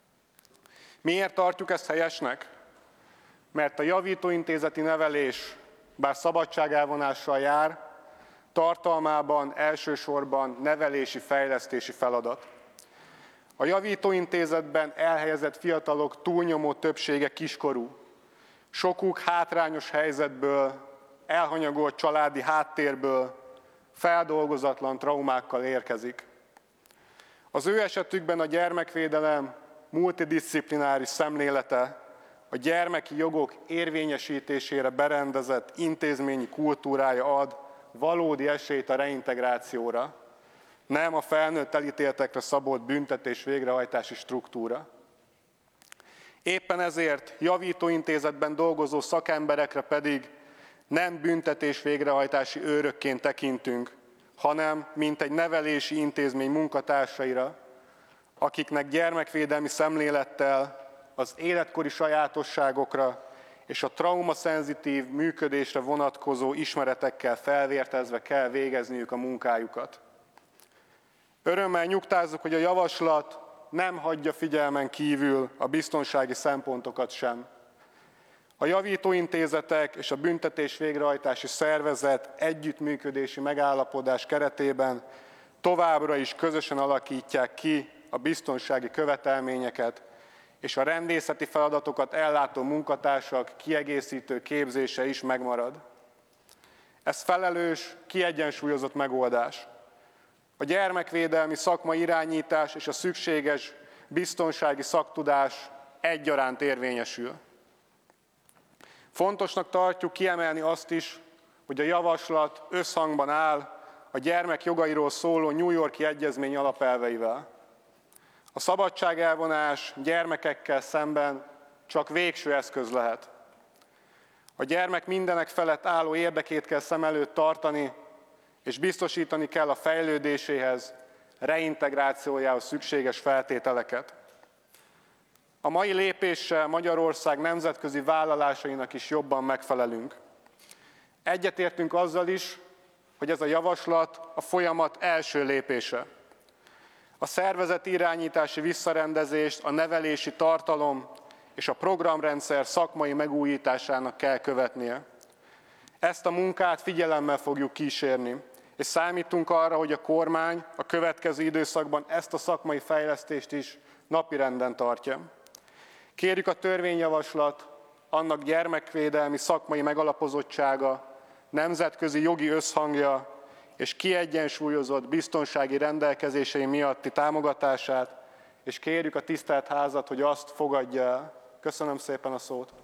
Miért tartjuk ezt helyesnek? Mert a javítóintézeti nevelés, bár szabadságelvonással jár, tartalmában elsősorban nevelési, fejlesztési feladat. A javítóintézetben elhelyezett fiatalok túlnyomó többsége kiskorú. Sokuk hátrányos helyzetből, elhanyagolt családi háttérből, feldolgozatlan traumákkal érkezik. Az ő esetükben a gyermekvédelem multidisziplináris szemlélete a gyermeki jogok érvényesítésére berendezett intézményi kultúrája ad valódi esélyt a reintegrációra, nem a felnőtt elítéltekre szabott büntetés végrehajtási struktúra. Éppen ezért javítóintézetben dolgozó szakemberekre pedig nem büntetés végrehajtási őrökként tekintünk, hanem mint egy nevelési intézmény munkatársaira, akiknek gyermekvédelmi szemlélettel az életkori sajátosságokra és a traumaszenzitív működésre vonatkozó ismeretekkel felvértezve kell végezniük a munkájukat. Örömmel nyugtázzuk, hogy a javaslat nem hagyja figyelmen kívül a biztonsági szempontokat sem. A javítóintézetek és a büntetés végrehajtási szervezet együttműködési megállapodás keretében továbbra is közösen alakítják ki a biztonsági követelményeket, és a rendészeti feladatokat ellátó munkatársak kiegészítő képzése is megmarad. Ez felelős, kiegyensúlyozott megoldás. A gyermekvédelmi szakmai irányítás és a szükséges biztonsági szaktudás egyaránt érvényesül. Fontosnak tartjuk kiemelni azt is, hogy a javaslat összhangban áll a gyermek jogairól szóló New York-i egyezmény alapelveivel. A szabadságelvonás gyermekekkel szemben csak végső eszköz lehet. A gyermek mindenek felett álló érdekét kell szem előtt tartani, és biztosítani kell a fejlődéséhez, reintegrációjához szükséges feltételeket. A mai lépéssel Magyarország nemzetközi vállalásainak is jobban megfelelünk. Egyetértünk azzal is, hogy ez a javaslat a folyamat első lépése. A szervezeti irányítási visszarendezést a nevelési tartalom és a programrendszer szakmai megújításának kell követnie. Ezt a munkát figyelemmel fogjuk kísérni, és számítunk arra, hogy a kormány a következő időszakban ezt a szakmai fejlesztést is napirenden tartja. Kérjük a törvényjavaslat, annak gyermekvédelmi szakmai megalapozottsága, nemzetközi jogi összhangja és kiegyensúlyozott biztonsági rendelkezései miatti támogatását, és kérjük a tisztelt házat, hogy azt fogadja el. Köszönöm szépen a szót!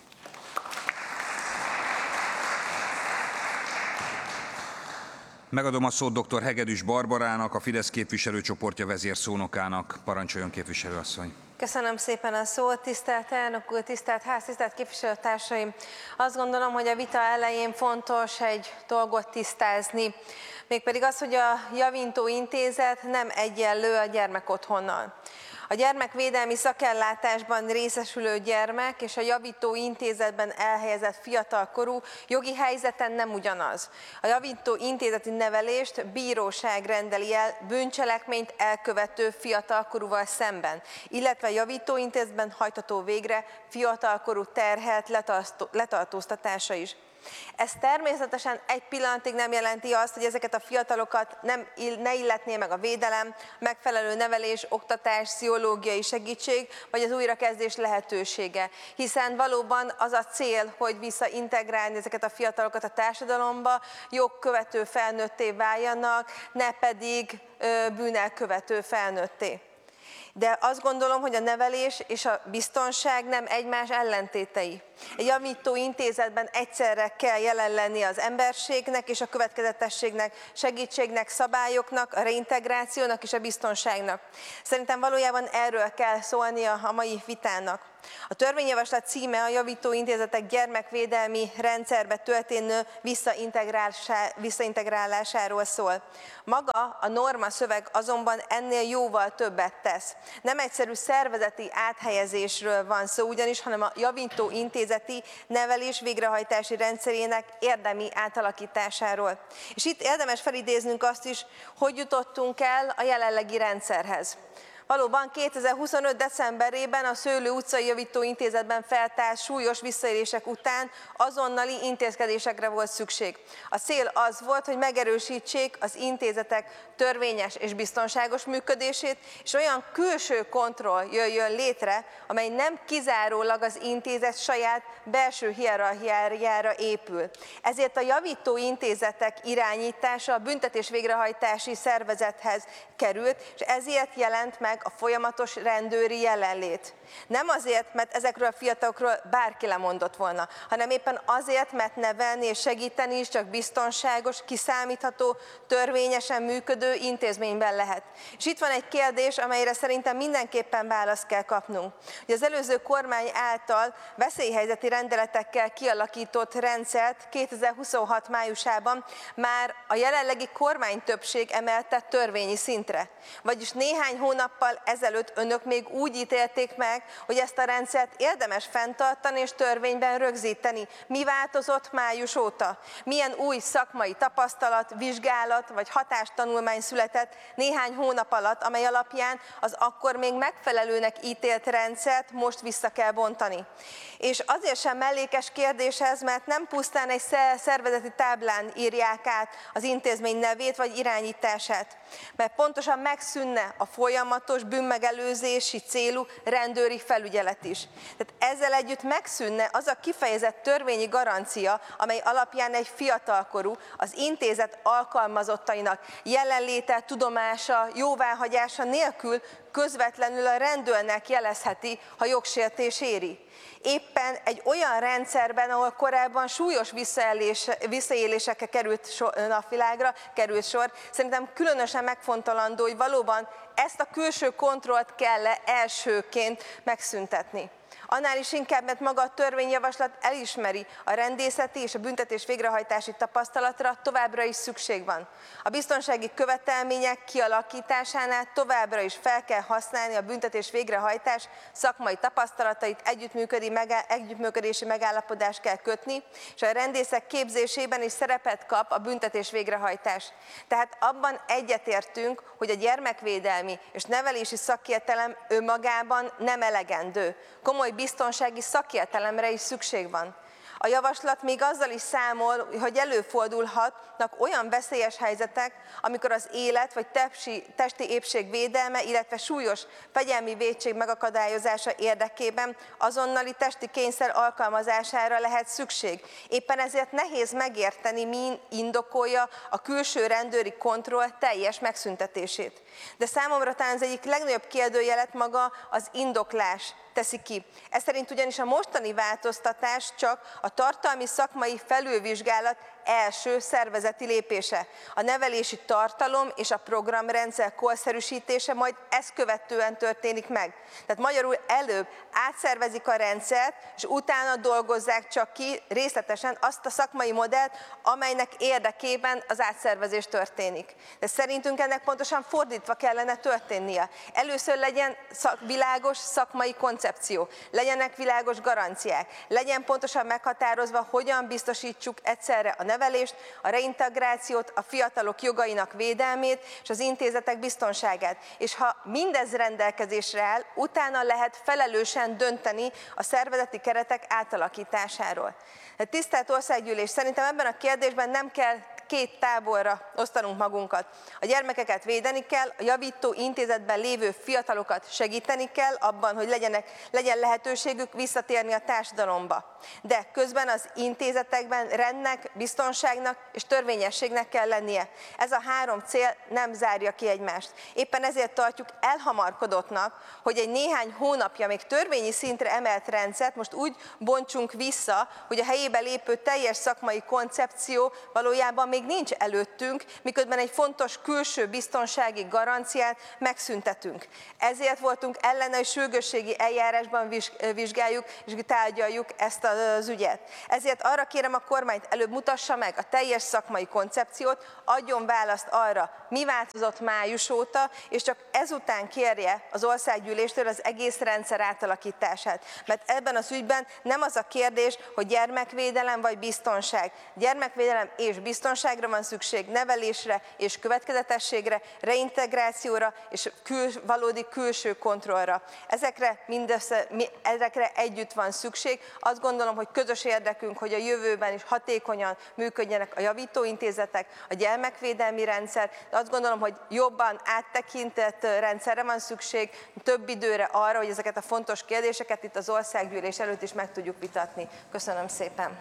Megadom a szót dr. Hegedűs Barbarának, a Fidesz képviselőcsoportja vezérszónokának. Parancsoljon, képviselőasszony! Köszönöm szépen a szót, tisztelt elnök úr, tisztelt ház, tisztelt képviselőtársaim! Azt gondolom, hogy a vita elején fontos egy dolgot tisztázni, mégpedig az, hogy a javítóintézet nem egyenlő a gyermekotthonnal. A gyermekvédelmi szakellátásban részesülő gyermek és a javítóintézetben elhelyezett fiatalkorú jogi helyzeten nem ugyanaz. A javítóintézeti nevelést bíróság rendeli el bűncselekményt elkövető fiatalkorúval szemben, illetve a javítóintézetben hajtható végre fiatalkorú terhelt letartóztatása is. Ez természetesen egy pillanatig nem jelenti azt, hogy ezeket a fiatalokat ne illetné meg a védelem, megfelelő nevelés, oktatás, pszichológiai segítség, vagy az újrakezdés lehetősége. Hiszen valóban az a cél, hogy visszaintegrálni ezeket a fiatalokat a társadalomba, jogkövető felnőtté váljanak, ne pedig bűnelkövető felnőtté. De azt gondolom, hogy a nevelés és a biztonság nem egymás ellentétei. Egy javító intézetben egyszerre kell jelen lenni az emberségnek és a következetességnek, segítségnek, szabályoknak, a reintegrációnak és a biztonságnak. Szerintem valójában erről kell szólnia a mai vitának. A törvényjavaslat címe a javító intézetek gyermekvédelmi rendszerbe történő visszaintegrálásáról szól. Maga a norma szöveg azonban ennél jóval többet tesz. Nem egyszerű szervezeti áthelyezésről van szó ugyanis, hanem a javító intézeti nevelés végrehajtási rendszerének érdemi átalakításáról. És itt érdemes felidéznünk azt is, hogy jutottunk el a jelenlegi rendszerhez. Valóban 2025. decemberében a Szőlő utcai javító intézetben feltárt súlyos visszaélések után azonnali intézkedésekre volt szükség. A cél az volt, hogy megerősítsék az intézetek törvényes és biztonságos működését, és olyan külső kontroll jöjjön létre, amely nem kizárólag az intézet saját belső hierarchiájára épül. Ezért a javító intézetek irányítása a büntetés végrehajtási szervezethez került, és ezért jelent meg a folyamatos rendőri jelenlét. Nem azért, mert ezekről a fiatalokról bárki lemondott volna, hanem éppen azért, mert nevelni és segíteni is csak biztonságos, kiszámítható, törvényesen működő intézményben lehet. És itt van egy kérdés, amelyre szerintem mindenképpen választ kell kapnunk. Hogy az előző kormány által veszélyhelyzeti rendeletekkel kialakított rendszert 2026 májusában már a jelenlegi kormánytöbbség emelte törvényi szintre. Vagyis néhány hónappal ezelőtt önök még úgy ítélték meg, hogy ezt a rendszert érdemes fenntartani és törvényben rögzíteni. Mi változott május óta? Milyen új szakmai tapasztalat, vizsgálat vagy hatástanulmány született néhány hónap alatt, amely alapján az akkor még megfelelőnek ítélt rendszert most vissza kell bontani? És azért sem mellékes kérdés ez, mert nem pusztán egy szervezeti táblán írják át az intézmény nevét vagy irányítását, mert pontosan megszűnne a folyamatos bűnmegelőzési célú rendőri felügyelet is. Tehát ezzel együtt megszűnne az a kifejezett törvényi garancia, amely alapján egy fiatalkorú az intézet alkalmazottainak jelenléte, tudomása, jóváhagyása nélkül közvetlenül a rendőrnek jelezheti, ha jogsértés éri. Éppen egy olyan rendszerben, ahol korábban súlyos visszaélésekre került napvilágra, sor, szerintem különösen megfontolandó, hogy valóban ezt a külső kontrollt kell-e elsőként megszüntetni. Annál is inkább, mert maga a törvényjavaslat elismeri a rendészeti és a büntetés végrehajtási tapasztalatra továbbra is szükség van. A biztonsági követelmények kialakításánál továbbra is fel kell használni a büntetés végrehajtás szakmai tapasztalatait, együttműködési megállapodást kell kötni, és a rendészek képzésében is szerepet kap a büntetés végrehajtás. Tehát abban egyetértünk, hogy a gyermekvédelmi és nevelési szakértelem önmagában nem elegendő. Komoly biztonsági szakértelemre is szükség van. A javaslat még azzal is számol, hogy előfordulhatnak olyan veszélyes helyzetek, amikor az élet vagy testi épség védelme, illetve súlyos fegyelmi vétség megakadályozása érdekében azonnali testi kényszer alkalmazására lehet szükség. Éppen ezért nehéz megérteni, mi indokolja a külső rendőri kontroll teljes megszüntetését. De számomra talán az egyik legnagyobb kérdőjelet maga az indoklás teszi ki. Ez szerint ugyanis a mostani változtatás csak a tartalmi szakmai felülvizsgálat első szervezeti lépése. A nevelési tartalom és a programrendszer korszerűsítése majd ezt követően történik meg. Tehát magyarul előbb átszervezik a rendszert, és utána dolgozzák csak ki részletesen azt a szakmai modellt, amelynek érdekében az átszervezés történik. De szerintünk ennek pontosan fordítva kellene történnie. Először legyen világos szakmai koncepció, legyenek világos garanciák, legyen pontosan meghatározva, hogyan biztosítsuk egyszerre a nevelést, a reintegrációt, a fiatalok jogainak védelmét és az intézetek biztonságát. És ha mindez rendelkezésre áll, utána lehet felelősen dönteni a szervezeti keretek átalakításáról. Tisztelt Országgyűlés, szerintem ebben a kérdésben nem kell két táborra osztanunk magunkat. A gyermekeket védeni kell, a javító intézetben lévő fiatalokat segíteni kell abban, hogy legyen lehetőségük visszatérni a társadalomba. De közben az intézetekben rendnek, biztonságnak és törvényességnek kell lennie. Ez a három cél nem zárja ki egymást. Éppen ezért tartjuk elhamarkodottnak, hogy egy néhány hónapja még törvényi szintre emelt rendszert most úgy bontsunk vissza, hogy a helyébe lépő teljes szakmai koncepció valójában még nincs előttünk, miközben egy fontos külső biztonsági garanciát megszüntetünk. Ezért voltunk ellene, hogy sürgősségi eljárásban vizsgáljuk és tárgyaljuk ezt az ügyet. Ezért arra kérem a kormányt, előbb mutassa meg a teljes szakmai koncepciót, adjon választ arra, mi változott május óta, és csak ezután kérje az Országgyűléstől az egész rendszer átalakítását. Mert ebben az ügyben nem az a kérdés, hogy gyermekvédelem vagy biztonság. Gyermekvédelem és biztonságra van szükség, nevelésre és következetességre, reintegrációra és valódi külső kontrollra. Ezekre együtt van szükség. Azt gondolom, hogy közös érdekünk, hogy a jövőben is hatékonyan működjenek a javítóintézetek, a gyermekvédelmi rendszer. De azt gondolom, hogy jobban áttekintett rendszerre van szükség, több időre arra, hogy ezeket a fontos kérdéseket itt az Országgyűlés előtt is meg tudjuk vitatni. Köszönöm szépen!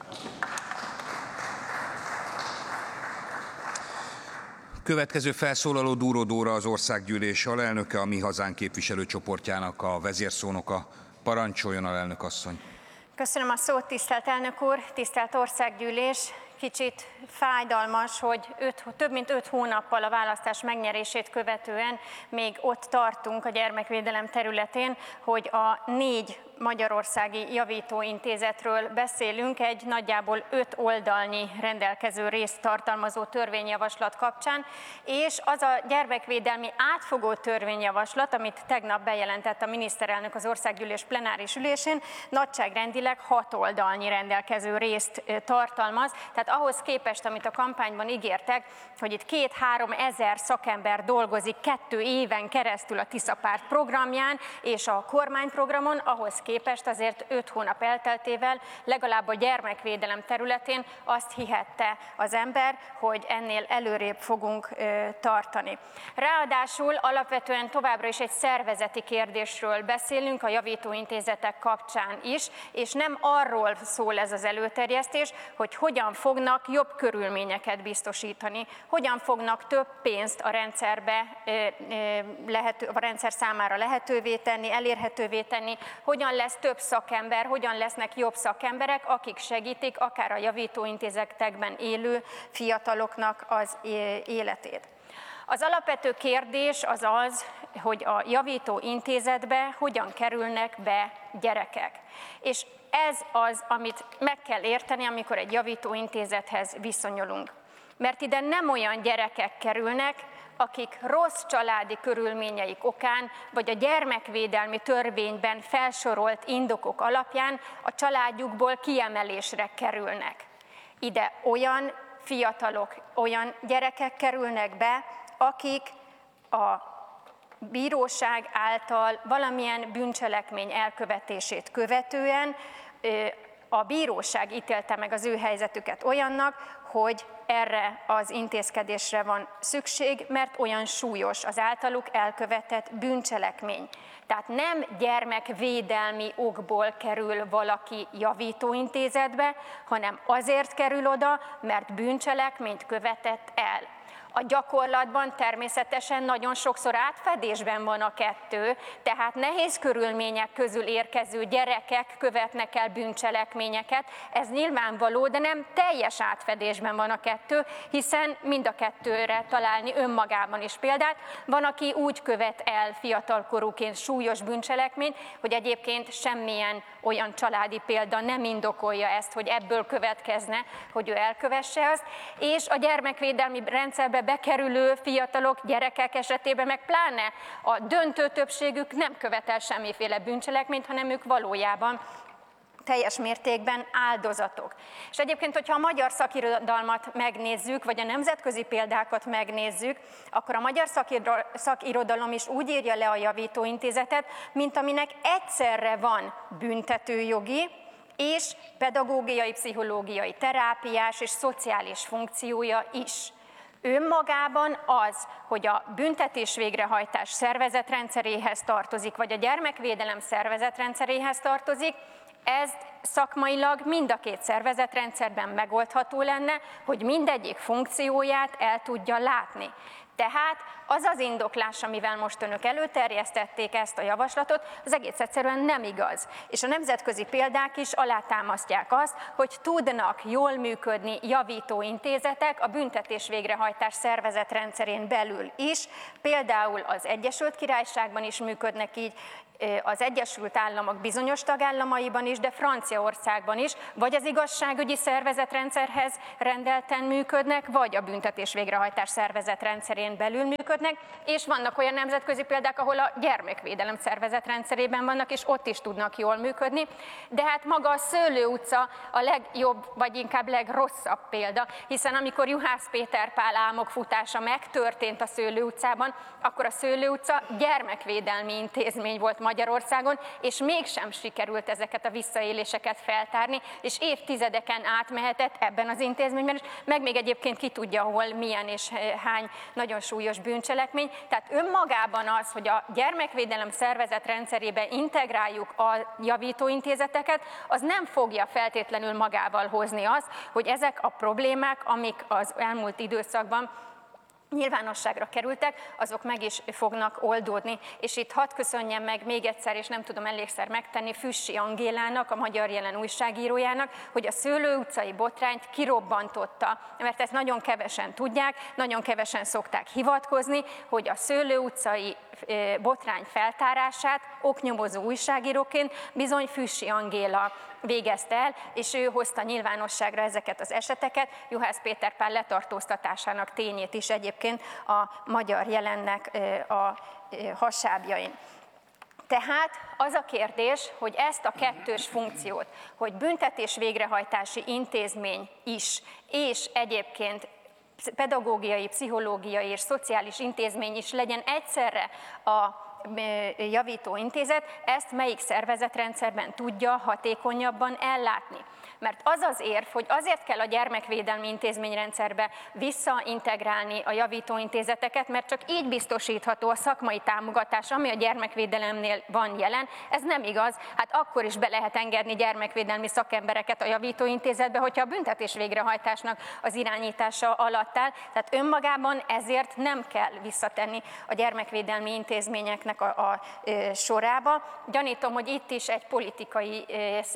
Következő felszólaló Dúró Dóra, az Országgyűlés alelnöke, a Mi Hazánk képviselőcsoportjának a vezérszónoka. Parancsoljon, alelnök asszony! Köszönöm a szót, tisztelt elnök úr, tisztelt Országgyűlés! Kicsit fájdalmas, hogy több mint 5 hónappal a választás megnyerését követően még ott tartunk a gyermekvédelem területén, hogy a 4 magyarországi javítóintézetről beszélünk, egy nagyjából 5 oldalnyi rendelkező részt tartalmazó törvényjavaslat kapcsán, és az a gyermekvédelmi átfogó törvényjavaslat, amit tegnap bejelentett a miniszterelnök az Országgyűlés plenáris ülésén, nagyságrendileg 6 oldalnyi rendelkező részt tartalmaz, tehát ahhoz képest, amit a kampányban ígértek, hogy itt 2-3 ezer szakember dolgozik 2 éven keresztül a Tisza Párt programján és a kormányprogramon, ahhoz képest azért 5 hónap elteltével legalább a gyermekvédelem területén azt hihette az ember, hogy ennél előrébb fogunk tartani. Ráadásul alapvetően továbbra is egy szervezeti kérdésről beszélünk a javítóintézetek kapcsán is, és nem arról szól ez az előterjesztés, hogy hogyan fognak jobb körülményeket biztosítani, hogyan fognak több pénzt a rendszerbe, a rendszer számára lehetővé tenni, elérhetővé tenni, hogyan lesz több szakember, hogyan lesznek jobb szakemberek, akik segítik akár a javítóintézetekben élő fiataloknak az életét. Az alapvető kérdés az az, hogy a javítóintézetbe hogyan kerülnek be gyerekek. És ez az, amit meg kell érteni, amikor egy javítóintézethez viszonyulunk. Mert ide nem olyan gyerekek kerülnek, akik rossz családi körülményeik okán, vagy a gyermekvédelmi törvényben felsorolt indokok alapján a családjukból kiemelésre kerülnek. Ide olyan fiatalok, olyan gyerekek kerülnek be, akik a bíróság által valamilyen bűncselekmény elkövetését követően a bíróság ítélte meg az ő helyzetüket olyannak, hogy erre az intézkedésre van szükség, mert olyan súlyos az általuk elkövetett bűncselekmény. Tehát nem gyermekvédelmi okból kerül valaki javítóintézetbe, hanem azért kerül oda, mert bűncselekményt követett el. A gyakorlatban természetesen nagyon sokszor átfedésben van a kettő, tehát nehéz körülmények közül érkező gyerekek követnek el bűncselekményeket. Ez nyilvánvaló, de nem teljes átfedésben van a kettő, hiszen mind a kettőre találni önmagában is példát. Van, aki úgy követ el fiatalkorúként súlyos bűncselekményt, hogy egyébként semmilyen olyan családi példa nem indokolja ezt, hogy ebből következne, hogy ő elkövesse azt, és a gyermekvédelmi rendszerbe bekerülő fiatalok, gyerekek esetében meg pláne a döntő többségük nem követel semmiféle bűncselekményt, hanem ők valójában teljes mértékben áldozatok. És egyébként, hogyha a magyar szakirodalmat megnézzük, vagy a nemzetközi példákat megnézzük, akkor a magyar szakirodalom is úgy írja le a javítóintézetet, mint aminek egyszerre van büntetőjogi és pedagógiai, pszichológiai, terápiás és szociális funkciója is. Önmagában az, hogy a büntetés végrehajtás szervezetrendszeréhez tartozik, vagy a gyermekvédelem szervezetrendszeréhez tartozik, ez szakmailag mind a két szervezetrendszerben megoldható lenne, hogy mindegyik funkcióját el tudja látni. Tehát az az indoklás, amivel most önök előterjesztették ezt a javaslatot, az egész egyszerűen nem igaz. És a nemzetközi példák is alátámasztják azt, hogy tudnak jól működni javítóintézetek a büntetés végrehajtás szervezetrendszerén belül is. Például az Egyesült Királyságban is működnek így, az Egyesült Államok bizonyos tagállamaiban is, de Franciaországban is, vagy az igazságügyi szervezetrendszerhez rendelten működnek, vagy a büntetés végrehajtás szervezetrendszerén belül működnek, és vannak olyan nemzetközi példák, ahol a gyermekvédelem szervezetrendszerében vannak, és ott is tudnak jól működni, de hát maga a Szőlő utca a legjobb, vagy inkább legrosszabb példa, hiszen amikor Juhász Péter Pál álmokfutása megtörtént a Szőlő utcában, akkor a Szőlő utca gyermekvédelmi intézmény volt Magyarországon, és mégsem sikerült ezeket a visszaéléseket feltárni, és évtizedeken átmehetett ebben az intézményben is, meg még egyébként ki tudja, hol, milyen és hány nagyon súlyos bűncselekmény. Tehát önmagában az, hogy a gyermekvédelem szervezetrendszerébe integráljuk a javítóintézeteket, az nem fogja feltétlenül magával hozni azt, hogy ezek a problémák, amik az elmúlt időszakban nyilvánosságra kerültek, azok meg is fognak oldódni. És itt hadd köszönjem meg még egyszer, és nem tudom elégszer megtenni, Füssy Angélának, a Magyar Jelen újságírójának, hogy a Szőlő utcai botrányt kirobbantotta, mert ezt nagyon kevesen tudják, nagyon kevesen szokták hivatkozni, hogy a Szőlő utcai botrány feltárását oknyomozó újságíróként bizony Füssy Angéla végezte el, és ő hozta nyilvánosságra ezeket az eseteket, Juhász Péter Pál letartóztatásának tényét is egyébként a Magyar Jelennek a hasábjain. Tehát az a kérdés, hogy ezt a kettős funkciót, hogy büntetés végrehajtási intézmény is, és egyébként pedagógiai, pszichológiai és szociális intézmény is legyen egyszerre a javítóintézet, ezt melyik szervezetrendszerben tudja hatékonyabban ellátni. Mert az az érv, hogy azért kell a gyermekvédelmi intézményrendszerbe visszaintegrálni a javítóintézeteket, mert csak így biztosítható a szakmai támogatás, ami a gyermekvédelemnél van jelen. Ez nem igaz, hát akkor is be lehet engedni gyermekvédelmi szakembereket a javítóintézetbe, hogyha a büntetés végrehajtásnak az irányítása alatt áll. Tehát önmagában ezért nem kell visszatenni a gyermekvédelmi intézményeknek a sorába. Gyanítom, hogy itt is egy politikai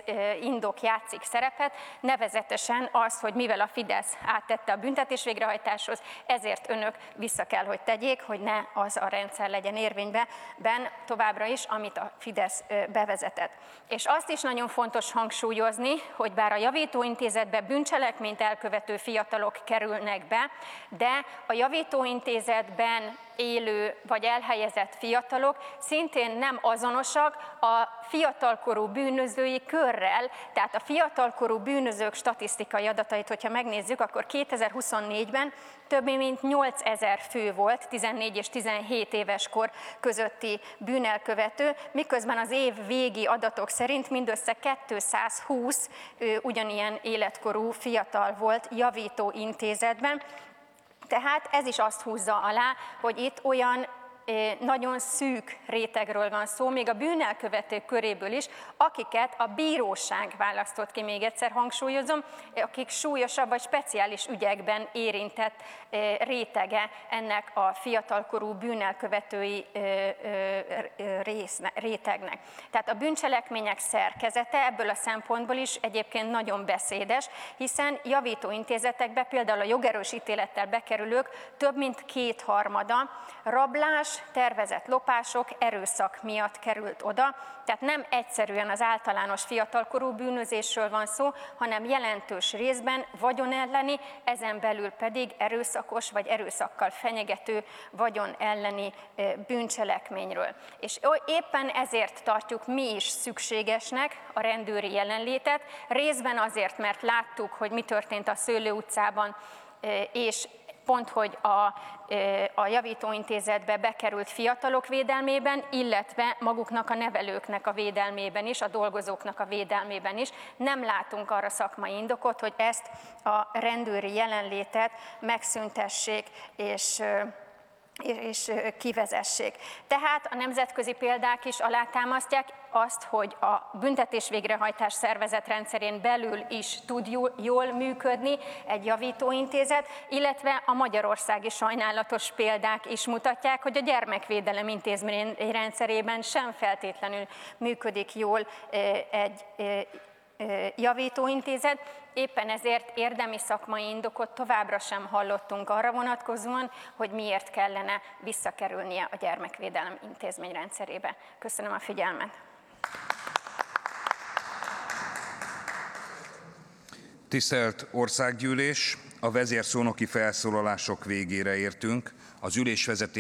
indok játszik szerepet, nevezetesen az, hogy mivel a Fidesz áttette a büntetés végrehajtáshoz, ezért önök vissza kell, hogy tegyék, hogy ne az a rendszer legyen érvényben továbbra is, amit a Fidesz bevezetett. És azt is nagyon fontos hangsúlyozni, hogy bár a javítóintézetbe bűncselekményt elkövető fiatalok kerülnek be, de a javítóintézetben élő vagy elhelyezett fiatalok szintén nem azonosak a fiatalkorú bűnözői körrel, tehát a fiatalkorú bűnözők statisztikai adatait, hogyha megnézzük, akkor 2024-ben több mint 8000 fő volt 14 és 17 éves kor közötti bűnelkövető, miközben az év végi adatok szerint mindössze 220 ugyanilyen életkorú fiatal volt javítóintézetben. Tehát ez is azt húzza alá, hogy itt olyan nagyon szűk rétegről van szó, még a bűnelkövetők köréből is, akiket a bíróság választott ki, még egyszer hangsúlyozom, akik súlyosabb vagy speciális ügyekben érintett rétege ennek a fiatalkorú bűnelkövetői rétegnek. Tehát a bűncselekmények szerkezete ebből a szempontból is egyébként nagyon beszédes, hiszen javítóintézetekbe például a jogerős ítélettel bekerülők több mint 2/3 rablás, tervezett lopások erőszak miatt került oda, tehát nem egyszerűen az általános fiatalkorú bűnözésről van szó, hanem jelentős részben vagyon elleni, ezen belül pedig erőszakos vagy erőszakkal fenyegető vagyon elleni bűncselekményről. És éppen ezért tartjuk mi is szükségesnek a rendőri jelenlétet, részben azért, mert láttuk, hogy mi történt a Szőlő utcában, és pont, hogy a javítóintézetbe bekerült fiatalok védelmében, illetve maguknak a nevelőknek a védelmében is, a dolgozóknak a védelmében is. Nem látunk arra szakmai indokot, hogy ezt a rendőri jelenlétet megszüntessék és kivezessék. Tehát a nemzetközi példák is alátámasztják azt, hogy a büntetés végrehajtás szervezetrendszerén belül is tud jól működni egy javítóintézet, illetve a magyarországi sajnálatos példák is mutatják, hogy a gyermekvédelem intézményrendszerében sem feltétlenül működik jól egy javítóintézet. Éppen ezért érdemi szakmai indokot továbbra sem hallottunk arra vonatkozóan, hogy miért kellene visszakerülnie a gyermekvédelem intézményrendszerébe. Köszönöm a figyelmet! Tisztelt Országgyűlés! A vezérszónoki felszólalások végére értünk. Az ülésvezetés